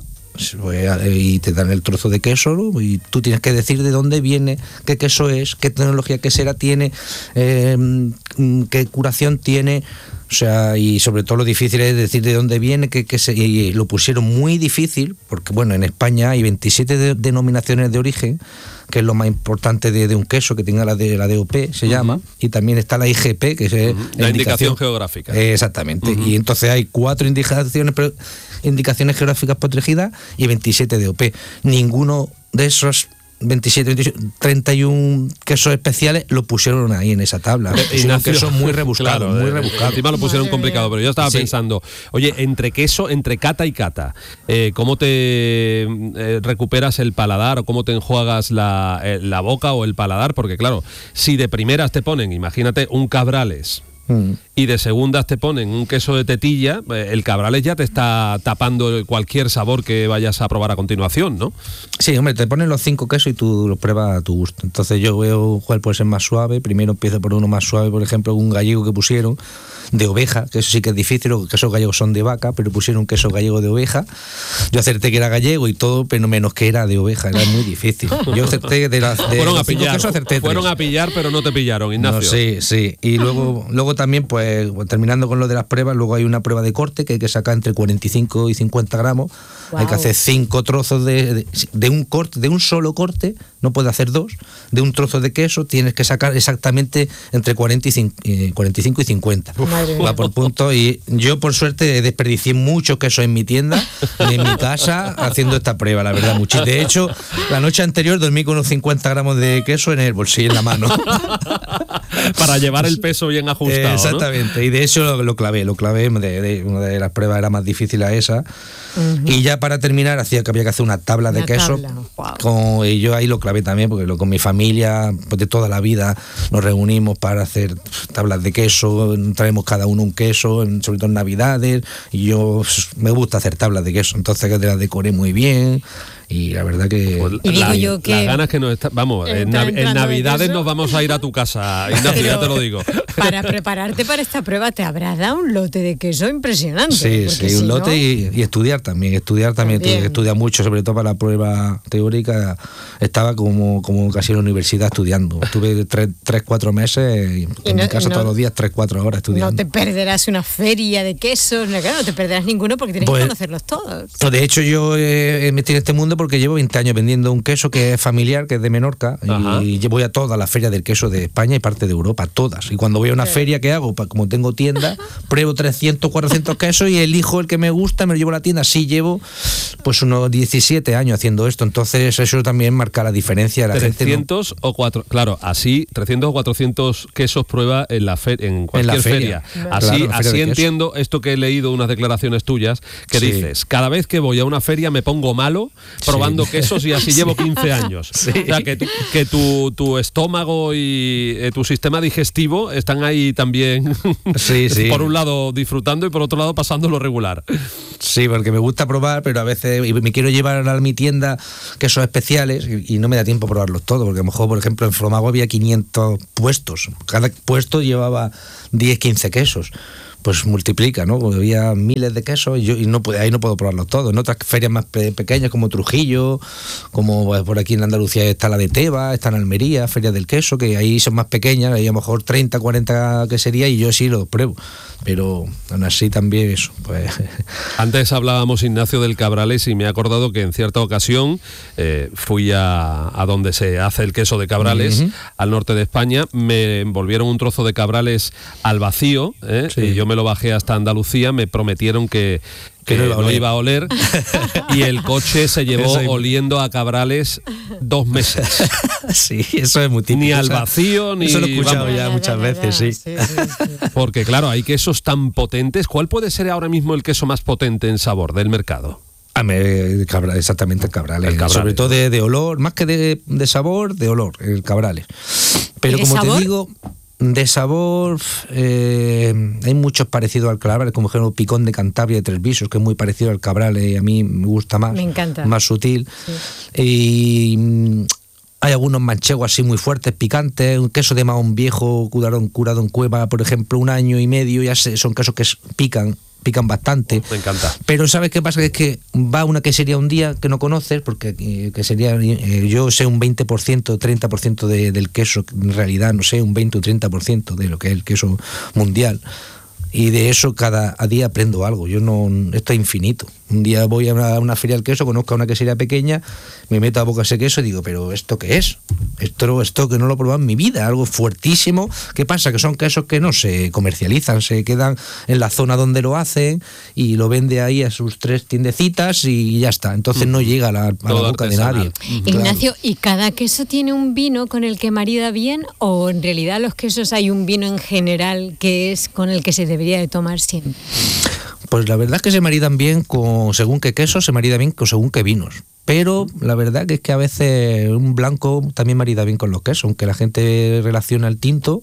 y te dan el trozo de queso, ¿no? Y tú tienes que decir de dónde viene, qué queso es, qué tecnología quesera tiene, eh, qué curación tiene, o sea, y sobre todo lo difícil es decir de dónde viene, qué queso, y lo pusieron muy difícil, porque bueno, en España hay veintisiete de, denominaciones de origen, que es lo más importante de, de un queso, que tenga la de la D O P, se uh-huh. llama, y también está la I G P, que es uh-huh. la, la indicación, indicación geográfica. Eh, exactamente, uh-huh. Y entonces hay cuatro indicaciones, indicaciones geográficas protegidas y veintisiete D O P. Ninguno de esos veintisiete, veintisiete, treinta y uno quesos especiales lo pusieron ahí en esa tabla. Pusieron quesos muy rebuscados, claro, muy eh, rebuscados. Encima lo pusieron complicado, pero yo estaba sí. pensando, oye, entre queso, entre cata y cata, eh, ¿cómo te eh, recuperas el paladar o cómo te enjuagas la, eh, la boca o el paladar? Porque claro, si de primeras te ponen, imagínate, un Cabrales, Mm. y de segundas te ponen un queso de tetilla, el Cabrales ya te está tapando cualquier sabor que vayas a probar a continuación, ¿no? Sí, hombre, te ponen los cinco quesos y tú los pruebas a tu gusto. Entonces yo veo cuál puede ser más suave. Primero empiezo por uno más suave, por ejemplo, un gallego que pusieron de oveja, que eso sí que es difícil, los quesos gallegos son de vaca, pero pusieron un queso gallego de oveja. Yo acerté que era gallego y todo, pero menos que era de oveja, era muy difícil. Yo acerté de las de fueron los a pillar, quesos, acerté fueron tres. a pillar, pero no te pillaron, Ignacio. No, sí, sí. Y luego, luego también, pues, terminando con lo de las pruebas, luego hay una prueba de corte que hay que sacar entre cuarenta y cinco y cincuenta gramos. Wow. Hay que hacer cinco trozos de, de, de un corte, de un solo corte, no puedes hacer dos. De un trozo de queso tienes que sacar exactamente entre cuarenta y cinco y cincuenta. Va por punto. Y yo, por suerte, desperdicié mucho queso en mi tienda, en mi casa, haciendo esta prueba, la verdad, mucho. De hecho, la noche anterior dormí con unos cincuenta gramos de queso en el bolsillo, en la mano. Para llevar el peso bien ajustado, eh, exactamente, ¿no? Y de hecho lo, lo clavé, lo clavé, de, de, una de las pruebas era más difícil a esa. Uh-huh. Y ya para terminar, hacía que había que hacer una tabla una de queso. Tabla. Wow. Con, y yo ahí lo clavé también, porque lo, con mi familia, pues de toda la vida, nos reunimos para hacer tablas de queso, traemos cada uno un queso, sobre todo en Navidades, y yo me gusta hacer tablas de queso, entonces que te las decoré muy bien. Y la verdad que... Pues y la, digo yo que... Las ganas que nos está... Vamos, en, Nav- en Navidades nos vamos a ir a tu casa, Ignacio, ya te lo digo. Para prepararte para esta prueba te habrás dado un lote de queso impresionante. Sí, sí, si un lote no... y, y estudiar también. Estudiar también, tuve que estudiar mucho, sobre todo para la prueba teórica. Estaba como, como casi en la universidad estudiando. Estuve tres, tres cuatro meses y en y no, mi casa no, todos los días, tres, cuatro horas estudiando. No te perderás una feria de quesos, no, claro, no te perderás ninguno porque tienes pues, que conocerlos todos. De hecho, yo eh, me metí en este mundo entiendo porque llevo veinte años vendiendo un queso que es familiar, que es de Menorca, Ajá. y voy a todas las ferias del queso de España y parte de Europa, todas. Y cuando voy a una sí. feria, ¿qué hago? Pues como tengo tienda, pruebo trescientos, cuatrocientos quesos y elijo el que me gusta, me lo llevo a la tienda. Así llevo pues unos diecisiete años haciendo esto, entonces eso también marca la diferencia. La trescientos gente no... o cuatro, claro, así trescientos o cuatrocientos quesos prueba en la fe, en cualquier en la feria. feria. Así, claro, así feria entiendo esto que he leído, unas declaraciones tuyas, que sí. dices, cada vez que voy a una feria me pongo malo probando sí. quesos y así sí. llevo quince años. Sí. O sea, que, tu, que tu, tu estómago y eh, tu sistema digestivo están ahí también, sí, sí. por un lado disfrutando y por otro lado pasando lo regular. Sí, porque me gusta probar, pero a veces me quiero llevar a mi tienda quesos especiales y, y no me da tiempo a probarlos todos, porque a lo mejor, por ejemplo, en Fromago había quinientos puestos. Cada puesto llevaba diez, quince quesos. Pues multiplica, ¿no? Había miles de quesos y, yo, y no ahí no puedo probarlos todos. En otras ferias más pe- pequeñas como Trujillo, como pues, por aquí en Andalucía está la de Teba, está en Almería, Ferias del Queso, que ahí son más pequeñas, ahí a lo mejor treinta, cuarenta queserías y yo sí los pruebo. Pero aún así también eso, pues... Antes hablábamos, Ignacio, del Cabrales y me he acordado que en cierta ocasión eh, fui a, a donde se hace el queso de Cabrales, uh-huh. al norte de España, me envolvieron un trozo de Cabrales al vacío, ¿eh? Sí. y yo me lo bajé hasta Andalucía, me prometieron que, que no, iba no iba a oler y el coche se llevó es oliendo a Cabrales dos meses. Sí, eso es muy típico. Ni al vacío, ni... Eso lo he escuchado vamos, ya muchas veces, sí. Sí, sí, sí. Porque claro, hay quesos tan potentes. ¿Cuál puede ser ahora mismo el queso más potente en sabor del mercado? Ah, me, cabra, exactamente el Cabrales, el Cabrales, sobre todo de, de olor, más que de, de sabor, de olor, el Cabrales. Pero como sabor? te digo... De sabor, eh, hay muchos parecidos al Cabrales, como ejemplo Picón de Cantabria de Tres Visos, que es muy parecido al Cabrales y a mí me gusta más. Me encanta. Más sutil. Sí. Y hay algunos manchegos así muy fuertes, picantes, un queso de Mahón viejo, curado, curado en cueva, por ejemplo, un año y medio, ya sé, son quesos que pican. pican bastante. Me encanta. Pero ¿sabes qué pasa? Que es que va a una quesería un día que no conoces, porque eh, quesería, eh, yo sé un veinte por ciento, treinta por ciento de, del queso, en realidad no sé, un veinte o treinta por ciento de lo que es el queso mundial. Y de eso cada día aprendo algo. Yo no, esto es infinito. Un día voy a una, a una feria del queso, conozco a una quesería pequeña, me meto a boca ese queso y digo, pero ¿esto qué es? Esto, esto que no lo he probado en mi vida, algo fuertísimo. ¿Qué pasa? Que son quesos que no se comercializan, se quedan en la zona donde lo hacen y lo vende ahí a sus tres tiendecitas y ya está. Entonces no llega a la, a la boca de nadie. Ignacio, claro. ¿Y cada queso tiene un vino con el que marida bien o en realidad los quesos hay un vino en general que es con el que se debería de tomar siempre? Pues la verdad es que se maridan bien con según qué queso, se marida bien con según qué vinos. Pero la verdad que es que a veces un blanco también marida bien con los quesos, aunque la gente relaciona el tinto,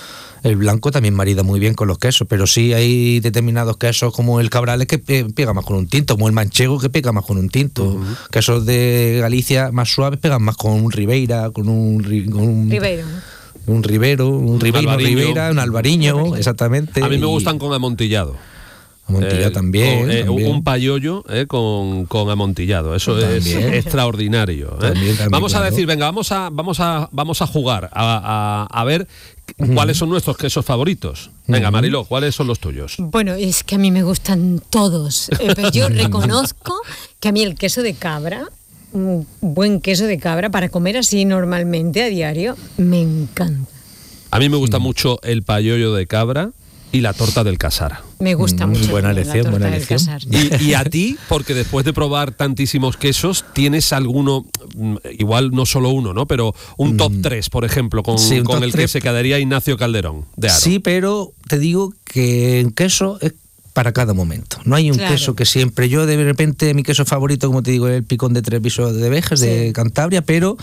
el blanco también marida muy bien con los quesos, pero sí hay determinados quesos como el Cabrales que pega más con un tinto, como el manchego que pega más con un tinto. Uh-huh. Quesos de Galicia más suaves pegan más con un Ribeira, con un... Con un Ribeiro. Un Ribero, un Ribeiro, Ribera, un Albariño, exactamente. A mí me gustan con amontillado. Amontillado eh, también, con, eh, también. Un payollo eh, con, con amontillado. Eso también. Es extraordinario. Eh. También, también, vamos claro. a decir, venga, vamos a, vamos a, vamos a jugar, a, a, a ver uh-huh. cuáles son nuestros quesos favoritos. Venga, uh-huh. Mariló, ¿cuáles son los tuyos? Bueno, es que a mí me gustan todos. Eh, pero yo reconozco que a mí el queso de cabra, un buen queso de cabra para comer así normalmente a diario, me encanta. A mí me gusta uh-huh. mucho el payollo de cabra y la torta del Casar. Me gusta mucho. Buena elección, buena elección. Y, y a ti, porque después de probar tantísimos quesos, ¿tienes alguno, igual no solo uno, ¿no? Pero un top tres, por ejemplo, con, sí, con el tres. Que se quedaría Ignacio Calderón de Haro? Sí, pero te digo que en queso es para cada momento. No hay un claro. queso que siempre... Yo de repente mi queso favorito, como te digo, es el Picón de Tres Visos de Vejes, sí. de Cantabria, pero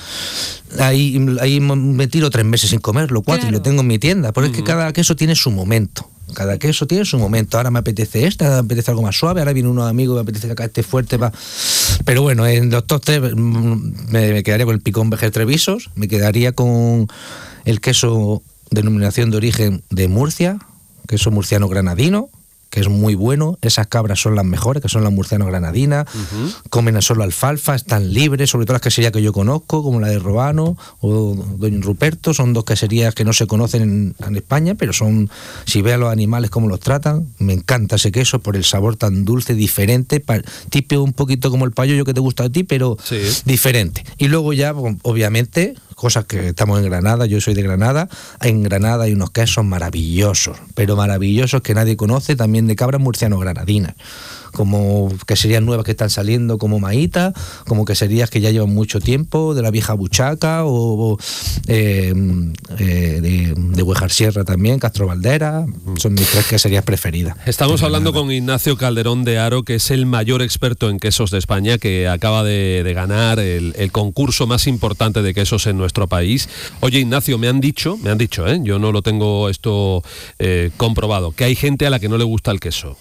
ahí, ahí me tiro tres meses sin comerlo, cuatro, claro. y lo tengo en mi tienda. Porque uh-huh. es que cada queso tiene su momento. Cada queso tiene su momento. Ahora me apetece esta, ahora me apetece algo más suave, ahora viene unos amigos, me apetece que acá esté fuerte. Pa... Pero bueno, en los top tres me, me quedaría con el Picón Vejes Tres Visos, me quedaría con el queso denominación de origen de Murcia, queso murciano granadino, que es muy bueno. Esas cabras son las mejores, que son las murcianos granadinas. Uh-huh. Comen solo alfalfa, están libres, sobre todo las queserías que yo conozco, como la de Robano o Don Ruperto. Son dos queserías que no se conocen en, en España, pero son, si ve a los animales cómo los tratan, me encanta ese queso por el sabor tan dulce, diferente, pa, tipo un poquito como el payollo que te gusta a ti, pero sí, diferente. Y luego ya, obviamente, cosas que estamos en Granada, yo soy de Granada, en Granada hay unos quesos maravillosos, pero maravillosos que nadie conoce, también de cabras murcianos granadinas, como queserías nuevas que están saliendo, como Maíta, como queserías que ya llevan mucho tiempo, de la vieja Buchaca, o, o eh, eh, de, de Huejar Sierra también, Castro Valdera, son mis tres queserías preferidas. Estamos hablando con Ignacio Calderón de Haro, que es el mayor experto en quesos de España, que acaba de, de ganar el, el concurso más importante de quesos en nuestro país. Oye, Ignacio, me han dicho, me han dicho, ¿eh? yo no lo tengo esto eh, comprobado, que hay gente a la que no le gusta el queso.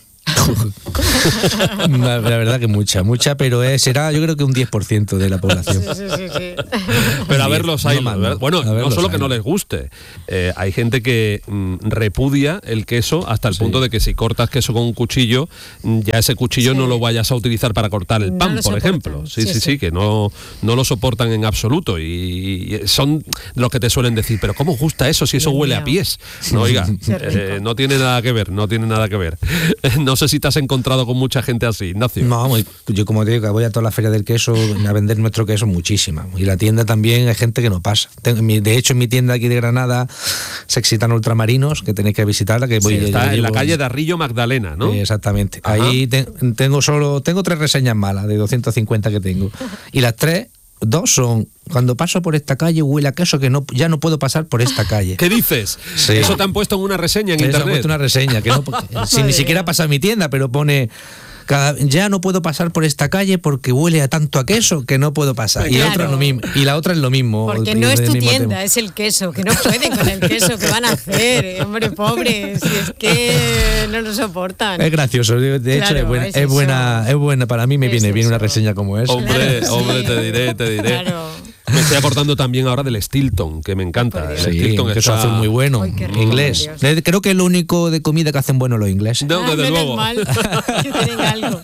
La, la verdad que mucha, mucha, pero es, será yo creo que un diez por ciento de la población. Sí, sí, sí, sí. Pero a ver los hay, no, no, bueno, no solo que no les guste, eh, hay gente que mm, repudia el queso hasta el sí. punto de que si cortas queso con un cuchillo, ya ese cuchillo sí. no lo vayas a utilizar para cortar el pan, no por ejemplo. Sí, sí, sí, sí, que no, no lo soportan en absoluto y, y son los que te suelen decir, pero ¿cómo gusta eso si eso Dios huele mío. a pies? No, oiga, eh, no tiene nada que ver, no tiene nada que ver. No sé si te has encontrado con mucha gente así, Ignacio. No, yo como te digo, voy a toda la feria del queso a vender nuestro queso muchísima. Y la tienda también hay gente que no pasa. De hecho, en mi tienda aquí de Granada, Sexitano Ultramarinos, que tenéis que visitarla, que voy sí, está llevo, en la calle de Arrillo Magdalena, ¿no? Exactamente. Ajá. Ahí te, tengo solo tengo tres reseñas malas de doscientos cincuenta que tengo. Y las tres Dos son, cuando paso por esta calle huele a queso que no, ya no puedo pasar por esta calle. ¿Qué dices? Sí. Eso te han puesto en una reseña en Eso internet. Han puesto una reseña, que no, sin ni siquiera pasa a mi tienda, pero pone... Cada, ya no puedo pasar por esta calle porque huele a tanto a queso que no puedo pasar. Claro. Y, otra es lo mismo, y la otra es lo mismo. Porque no es tu tienda, tema. Es el queso, que no pueden con el queso, que van a hacer, hombre, pobres, si es que no lo soportan. Es gracioso, de hecho claro, es, buena, es, es, buena, es buena, para mí me viene eso. bien una reseña como esa. Hombre, claro, hombre, sí. te diré, te diré. Claro. Me estoy acordando también ahora del Stilton, que me encanta. El sí, Stilton que eso hace muy bueno, Ay, rico, inglés. Creo que es lo único de comida que hacen bueno los ingleses. No, desde ah, luego. Mal, que tienen algo.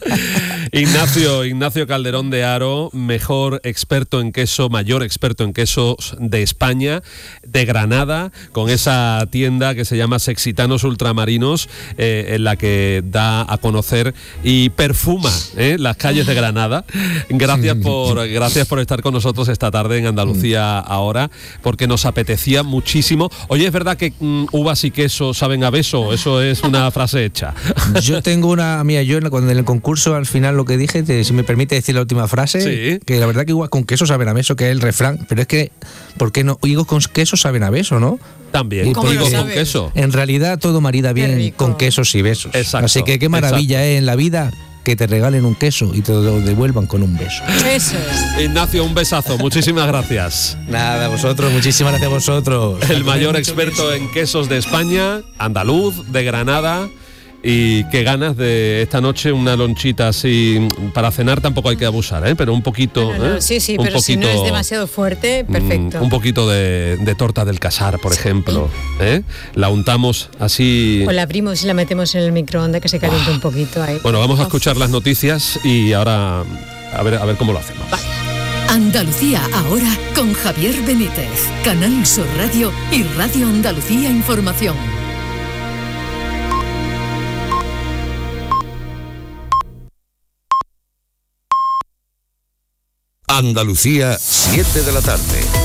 Ignacio, Ignacio Calderón de Haro, mejor experto en queso, mayor experto en quesos de España, de Granada, con esa tienda que se llama Sexitanos Ultramarinos, eh, en la que da a conocer y perfuma eh, las calles de Granada. Gracias por, gracias por estar con nosotros esta tarde en Andalucía Ahora, porque nos apetecía muchísimo. Oye, ¿es verdad que mm, uvas y queso saben a beso? Eso es una frase hecha. Yo tengo una, mira, yo cuando en el concurso al final lo que dije, te, si me permite decir la última frase, sí. que la verdad que uvas con queso saben a beso, que es el refrán, pero es que, ¿por qué no? Higos con queso saben a beso, ¿no? También, higos con queso. En realidad todo marida bien con quesos y besos. Exacto, así que qué maravilla es en la vida que te regalen un queso y te lo devuelvan con un beso. Eso es. Ignacio, un besazo, muchísimas gracias. Nada, a vosotros, muchísimas gracias a vosotros. El mayor experto en quesos de España, andaluz, de Granada. Y qué ganas de esta noche una lonchita así para cenar, tampoco hay que abusar, ¿eh? Pero un poquito. No, no, ¿eh? Sí, sí, un pero poquito, si no es demasiado fuerte, perfecto. Mm, un poquito de, de torta del Casar, por ejemplo. ¿eh? La untamos así. O la abrimos y la metemos en el microondas que se caliente oh. un poquito ahí. Bueno, vamos a escuchar las noticias y ahora a ver, a ver cómo lo hacemos. Vale. Andalucía Ahora con Javier Benítez, Canal Sur Radio y Radio Andalucía Información. Andalucía, siete de la tarde.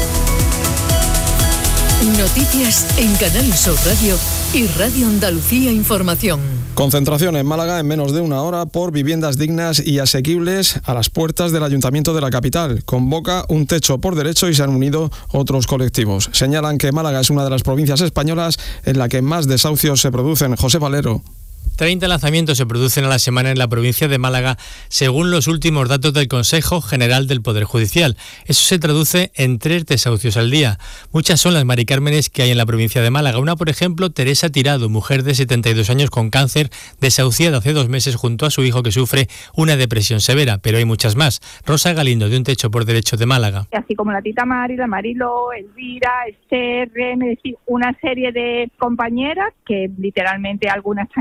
Noticias en Canal Sur Radio y Radio Andalucía Información. Concentración en Málaga en menos de una hora por viviendas dignas y asequibles a las puertas del Ayuntamiento de la capital. Convoca un techo por derecho y se han unido otros colectivos. Señalan que Málaga es una de las provincias españolas en la que más desahucios se producen. José Valero. treinta lanzamientos se producen a la semana en la provincia de Málaga, según los últimos datos del Consejo General del Poder Judicial. Eso se traduce en tres desahucios al día. Muchas son las Mari Cármenes que hay en la provincia de Málaga. Una, por ejemplo, Teresa Tirado, mujer de setenta y dos años con cáncer, desahuciada hace dos meses junto a su hijo que sufre una depresión severa, pero hay muchas más. Rosa Galindo, de Un Techo por Derecho de Málaga. Así como la Tita Mari, la Mariló, Elvira, Esther, Reme, es decir, una serie de compañeras que literalmente algunas están en la calle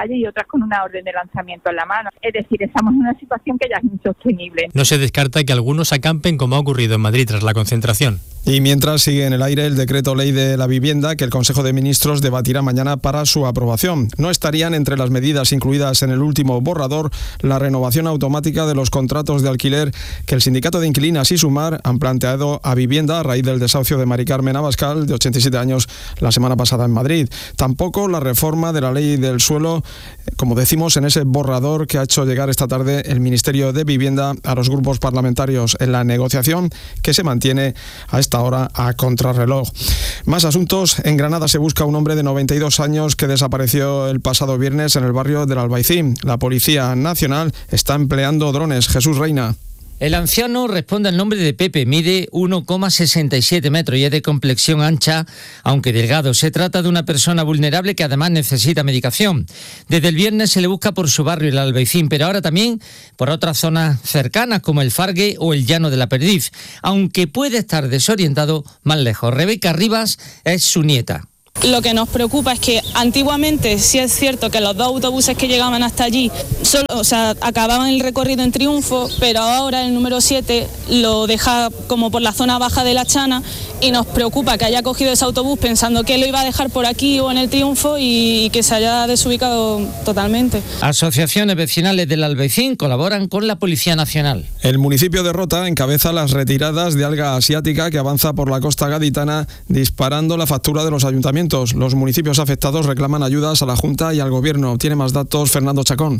calle y otras con una orden de lanzamiento en la mano. Es decir, estamos en una situación que ya es insostenible. No se descarta que algunos acampen como ha ocurrido en Madrid tras la concentración. Y mientras sigue en el aire el decreto ley de la vivienda que el Consejo de Ministros debatirá mañana para su aprobación. No estarían entre las medidas incluidas en el último borrador la renovación automática de los contratos de alquiler que el sindicato de inquilinas y Sumar han planteado a Vivienda a raíz del desahucio de Mari Carmen Abascal, de ochenta y siete años, la semana pasada en Madrid. Tampoco la reforma de la ley del suelo, como decimos en ese borrador que ha hecho llegar esta tarde el Ministerio de Vivienda a los grupos parlamentarios en la negociación que se mantiene a esta hora a contrarreloj. Más asuntos. En Granada se busca un hombre de noventa y dos años que desapareció el pasado viernes en el barrio del Albaicín. La Policía Nacional está empleando drones. Jesús Reina. El anciano responde al nombre de Pepe, mide uno coma sesenta y siete metros y es de complexión ancha, aunque delgado. Se trata de una persona vulnerable que además necesita medicación. Desde el viernes se le busca por su barrio, el Albaicín, pero ahora también por otras zonas cercanas como el Fargue o el Llano de la Perdiz, aunque puede estar desorientado más lejos. Rebeca Rivas es su nieta. Lo que nos preocupa es que antiguamente sí es cierto que los dos autobuses que llegaban hasta allí solo, o sea, acababan el recorrido en Triunfo, pero ahora el número siete lo deja como por la zona baja de la Chana y nos preocupa que haya cogido ese autobús pensando que lo iba a dejar por aquí o en el Triunfo y que se haya desubicado totalmente. Asociaciones vecinales del Albaicín colaboran con la Policía Nacional. El municipio de Rota encabeza las retiradas de alga asiática que avanza por la costa gaditana disparando la factura de los ayuntamientos. Los municipios afectados reclaman ayudas a la Junta y al Gobierno. Tiene más datos Fernando Chacón.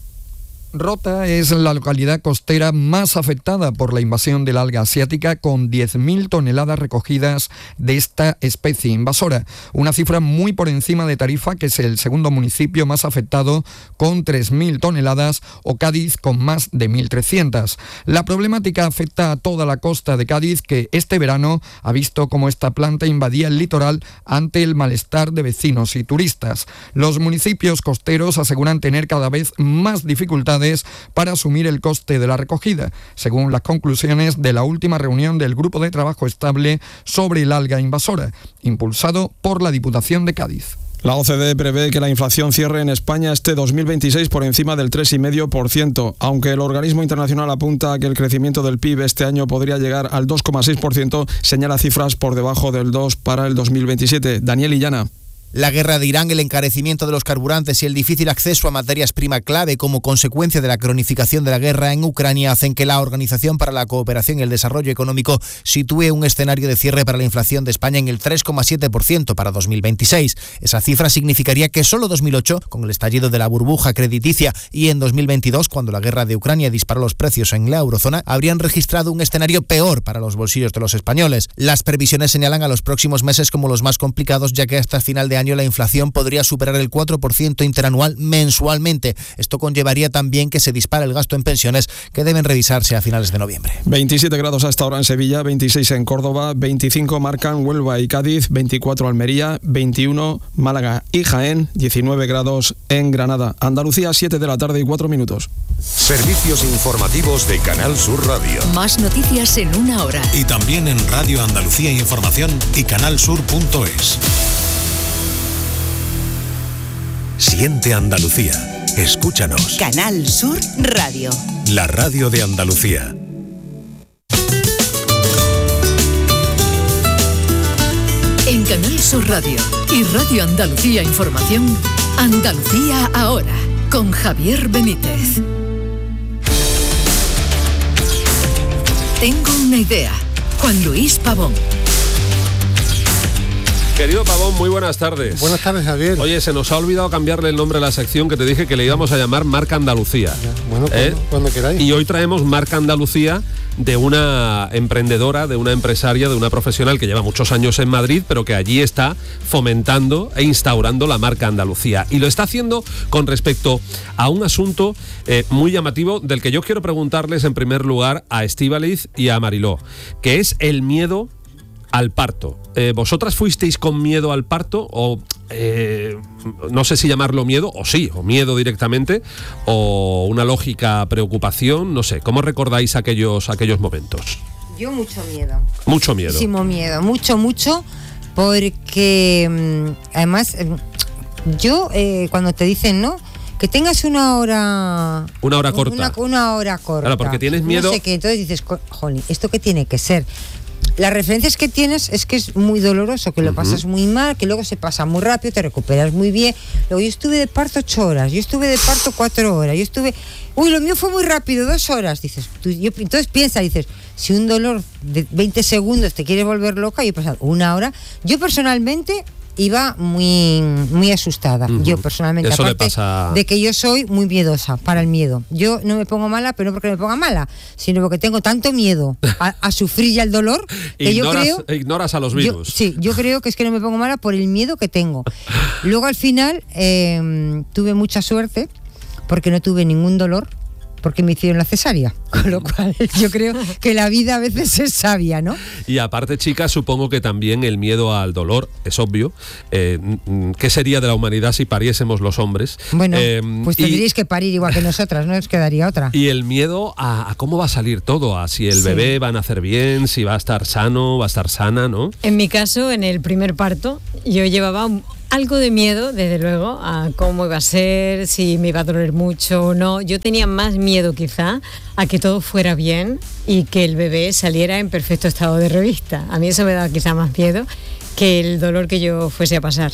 Rota es la localidad costera más afectada por la invasión del alga asiática, con diez mil toneladas recogidas de esta especie invasora, una cifra muy por encima de Tarifa, que es el segundo municipio más afectado con tres mil toneladas, o Cádiz con más de mil trescientas. La problemática afecta a toda la costa de Cádiz, que este verano ha visto cómo esta planta invadía el litoral ante el malestar de vecinos y turistas. Los municipios costeros aseguran tener cada vez más dificultades para asumir el coste de la recogida, según las conclusiones de la última reunión del Grupo de Trabajo Estable sobre el alga invasora, impulsado por la Diputación de Cádiz. La O C D E prevé que la inflación cierre en España este dos mil veintiséis por encima del tres coma cinco por ciento, aunque el organismo internacional apunta a que el crecimiento del P I B este año podría llegar al dos coma seis por ciento, señala cifras por debajo del dos para el dos mil veintisiete. Daniel Illana. La guerra de Irán, el encarecimiento de los carburantes y el difícil acceso a materias prima clave como consecuencia de la cronificación de la guerra en Ucrania hacen que la Organización para la Cooperación y el Desarrollo Económico sitúe un escenario de cierre para la inflación de España en el tres coma siete por ciento para dos mil veintiséis. Esa cifra significaría que solo dos mil ocho, con el estallido de la burbuja crediticia, y en dos mil veintidós, cuando la guerra de Ucrania disparó los precios en la eurozona, habrían registrado un escenario peor para los bolsillos de los españoles. Las previsiones señalan a los próximos meses como los más complicados, ya que hasta final de año la inflación podría superar el cuatro por ciento interanual mensualmente. Esto conllevaría también que se dispare el gasto en pensiones, que deben revisarse a finales de noviembre. veintisiete grados a esta hora en Sevilla, veintiséis en Córdoba, veinticinco marcan Huelva y Cádiz, veinticuatro Almería, veintiuno Málaga y Jaén, diecinueve grados en Granada. Andalucía, siete de la tarde y cuatro minutos. Servicios informativos de Canal Sur Radio. Más noticias en una hora. Y también en Radio Andalucía Información y canalsur punto es. Siente Andalucía. Escúchanos. Canal Sur Radio. La radio de Andalucía. En Canal Sur Radio y Radio Andalucía Información, Andalucía ahora, con Javier Benítez. Tengo una idea. Juan Luis Pavón. Querido Pavón, muy buenas tardes. Buenas tardes, Javier. Oye, se nos ha olvidado cambiarle el nombre a la sección que te dije que le íbamos a llamar Marca Andalucía. Bueno, ¿Eh? cuando, cuando queráis. Y hoy traemos Marca Andalucía de una emprendedora, de una empresaria, de una profesional que lleva muchos años en Madrid, pero que allí está fomentando e instaurando la marca Andalucía. Y lo está haciendo con respecto a un asunto eh, muy llamativo, del que yo quiero preguntarles en primer lugar a Estíbaliz y a Mariló, que es el miedo al parto. Eh, ¿Vosotras fuisteis con miedo al parto? O eh, no sé si llamarlo miedo, o sí, o miedo directamente, o una lógica preocupación, no sé. ¿Cómo recordáis aquellos, aquellos momentos? Yo mucho miedo. Mucho miedo. Muchísimo miedo, mucho, mucho, porque además yo eh, cuando te dicen no, que tengas una hora... Una hora corta. Una, una hora corta. Claro, porque tienes miedo... No sé qué, entonces dices, jolín, ¿esto qué tiene que ser? Las referencias que tienes es que es muy doloroso, que lo uh-huh. pasas muy mal, que luego se pasa muy rápido, te recuperas muy bien. Luego yo estuve de parto ocho horas, yo estuve de parto cuatro horas, yo estuve... Uy, lo mío fue muy rápido, dos horas. Dices, tú, yo, entonces piensa, dices, si un dolor de veinte segundos te quiere volver loca, yo he pasado una hora. Yo personalmente... iba muy muy asustada, uh-huh. yo personalmente, Eso aparte le pasa... de que yo soy muy miedosa para el miedo. Yo no me pongo mala, pero no porque me ponga mala, sino porque tengo tanto miedo a, a sufrir ya el dolor que ignoras, yo creo... Ignoras a los virus. Yo, sí, yo creo que es que no me pongo mala por el miedo que tengo. Luego al final eh, tuve mucha suerte porque no tuve ningún dolor, porque me hicieron la cesárea, con lo cual yo creo que la vida a veces es sabia, ¿no? Y aparte, chicas, supongo que también el miedo al dolor, es obvio. Eh, ¿Qué sería de la humanidad si pariésemos los hombres? Bueno, eh, pues tendríais y, que parir igual que nosotras, no os quedaría otra. Y el miedo a, a cómo va a salir todo, a si el sí. bebé va a nacer bien, si va a estar sano, va a estar sana, ¿no? En mi caso, en el primer parto, yo llevaba un... algo de miedo, desde luego, a cómo iba a ser, si me iba a doler mucho o no. Yo tenía más miedo quizá a que todo fuera bien y que el bebé saliera en perfecto estado de revista. A mí eso me daba quizá más miedo que el dolor que yo fuese a pasar.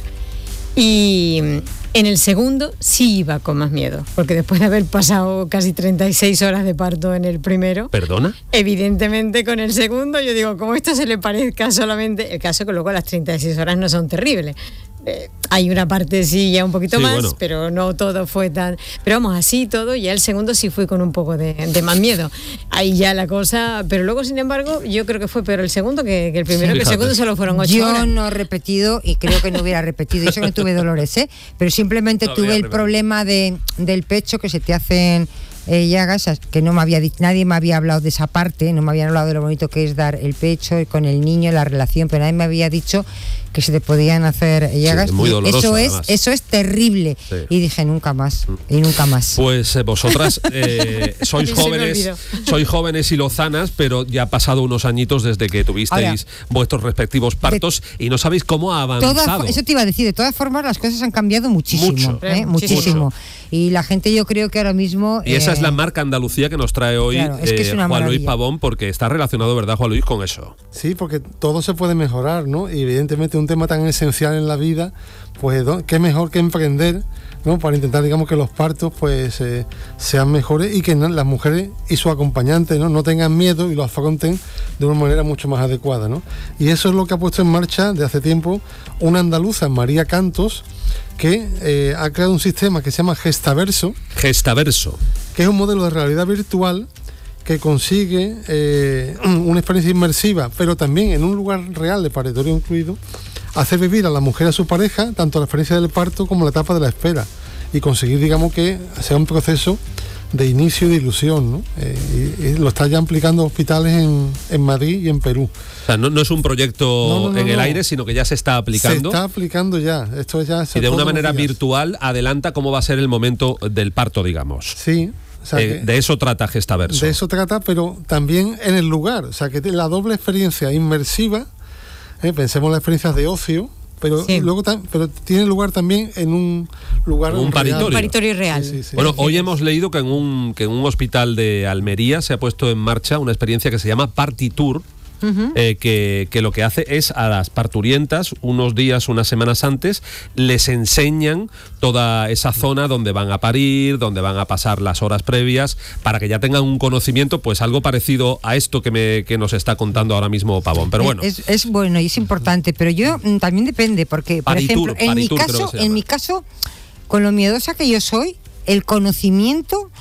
Y en el segundo sí iba con más miedo, porque después de haber pasado casi treinta y seis horas de parto en el primero... ¿Perdona? Evidentemente con el segundo yo digo, como esto se le parezca solamente... El caso que luego las treinta y seis horas no son terribles. Eh, hay una parte sí ya un poquito sí, más, bueno. pero no todo fue tan... Pero vamos, así todo, y el segundo sí fui con un poco de, de más miedo. Ahí ya la cosa... Pero luego, sin embargo, yo creo que fue peor el segundo que, que el primero, sí, que el segundo solo fueron ocho yo horas. Yo no he repetido, y creo que no hubiera repetido, yo no tuve dolores, ¿eh? Pero simplemente no tuve el problema de, del pecho, que se te hacen... Eh, llagas, que no me había dicho, nadie me había hablado de esa parte, no me habían hablado de lo bonito que es dar el pecho y con el niño, la relación, pero nadie me había dicho que se te podían hacer llagas. Sí, muy doloroso, eso es, además. eso es terrible. Sí. Y dije nunca más, y nunca más. Pues eh, vosotras eh, sois jóvenes, sois jóvenes y lozanas, pero ya ha pasado unos añitos desde que tuvisteis Ahora, vuestros respectivos partos de, y no sabéis cómo ha avanzado. Toda, eso te iba a decir, de todas formas las cosas han cambiado muchísimo, Mucho. ¿eh? muchísimo. Mucho. Y la gente, yo creo que ahora mismo... Y esa eh, es la marca Andalucía que nos trae hoy claro, es que es eh, Juan Luis Pavón, porque está relacionado, ¿verdad, Juan Luis, con eso? Sí, porque todo se puede mejorar, ¿no? Y evidentemente un tema tan esencial en la vida, pues qué mejor que emprender, ¿no? Para intentar, digamos, que los partos pues eh, sean mejores y que no, las mujeres y sus acompañantes, ¿no? no tengan miedo y lo afronten de una manera mucho más adecuada, ¿no? Y eso es lo que ha puesto en marcha de hace tiempo una andaluza, María Cantos, que eh, ha creado un sistema que se llama Gestaverso. Gestaverso. Que es un modelo de realidad virtual que consigue eh, una experiencia inmersiva, pero también en un lugar real, de paritorio incluido, hacer vivir a la mujer y a su pareja tanto la experiencia del parto como la etapa de la espera y conseguir, digamos, que sea un proceso de inicio y de ilusión, ¿no? Eh, y, y lo está ya aplicando hospitales en, en Madrid y en Perú. O sea, no, no es un proyecto no, no, no, en el no. aire, sino que ya se está aplicando. Se está aplicando ya. Esto ya y de una manera virtual adelanta cómo va a ser el momento del parto, digamos. Sí. O sea eh, de eso trata Gestaverso. De eso trata, pero también en el lugar. O sea, que la doble experiencia inmersiva, eh, pensemos en las experiencias de ocio, pero sí. luego tam, pero tiene lugar también en un lugar un paritorio. Un paritorio real. Sí, sí, sí. Bueno, hoy hemos leído que en un que en un hospital de Almería se ha puesto en marcha una experiencia que se llama Partitour. Uh-huh. eh, que, que lo que hace es a las parturientas unos días, unas semanas antes, les enseñan toda esa zona donde van a parir, donde van a pasar las horas previas, para que ya tengan un conocimiento, pues algo parecido a esto que, me, que nos está contando ahora mismo Pavón. Pero bueno. Es, es bueno y es importante, pero yo también depende, porque, por Paritur, ejemplo, en Paritur, mi caso, en mi caso, con lo miedosa que yo soy, el conocimiento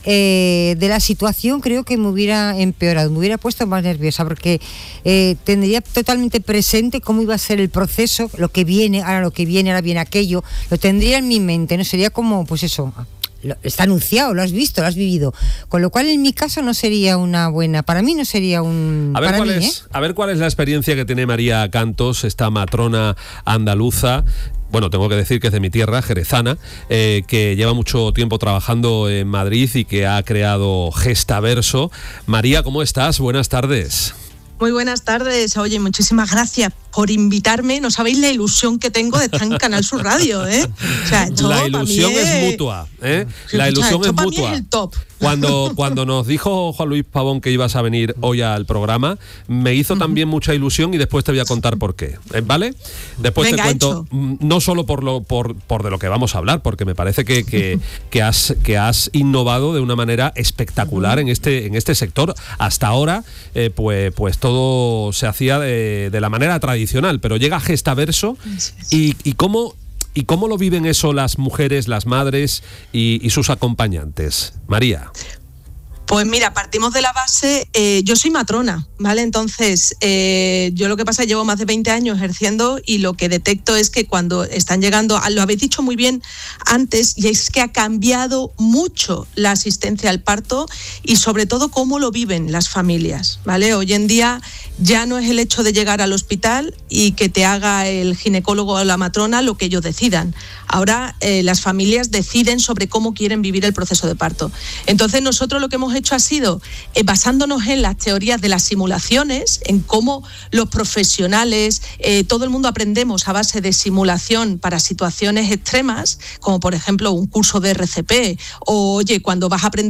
Eh, de la situación creo que me hubiera empeorado, me hubiera puesto más nerviosa, porque eh, tendría totalmente presente cómo iba a ser el proceso, lo que viene, ahora lo que viene, ahora viene aquello, lo tendría en mi mente, no sería como, pues eso, lo, está anunciado, lo has visto, lo has vivido, con lo cual en mi caso no sería una buena, para mí no sería un... A ver, para cuál mí, es, ¿eh? a ver cuál es la experiencia que tiene María Cantos, esta matrona andaluza. Bueno, tengo que decir que es de mi tierra, jerezana, eh, que lleva mucho tiempo trabajando en Madrid y que ha creado Gestaverso. María, ¿cómo estás? Buenas tardes. Muy buenas tardes. Oye, muchísimas gracias por invitarme. No sabéis la ilusión que tengo de estar en Canal Sur Radio, ¿eh? O sea, esto la pa' ilusión mí es mutua, ¿eh? La ilusión esto es pa' mí mutua. es el top. Cuando, cuando nos dijo Juan Luis Pavón que ibas a venir hoy al programa, me hizo también mucha ilusión y después te voy a contar por qué, ¿vale? Después Venga, te cuento, hecho. no solo por lo por, por de lo que vamos a hablar, porque me parece que, que, que, has, que has innovado de una manera espectacular en este, en este sector. Hasta ahora, eh, pues, pues todo se hacía de, de la manera tradicional, pero llega Gestaverso y, y cómo... ¿Y cómo lo viven eso las mujeres, las madres y, y sus acompañantes? María. Pues mira, partimos de la base, eh, yo soy matrona, ¿vale? Entonces, eh, yo lo que pasa es que llevo más de veinte años ejerciendo y lo que detecto es que cuando están llegando, lo habéis dicho muy bien antes, y es que ha cambiado mucho la asistencia al parto y sobre todo cómo lo viven las familias, ¿vale? Hoy en día ya no es el hecho de llegar al hospital y que te haga el ginecólogo o la matrona lo que ellos decidan. Ahora eh, las familias deciden sobre cómo quieren vivir el proceso de parto. Entonces nosotros lo que hemos hecho ha sido, eh, basándonos en las teorías de las simulaciones, en cómo los profesionales, eh, todo el mundo aprendemos a base de simulación para situaciones extremas, como por ejemplo un curso de R C P, o oye, cuando vas a aprender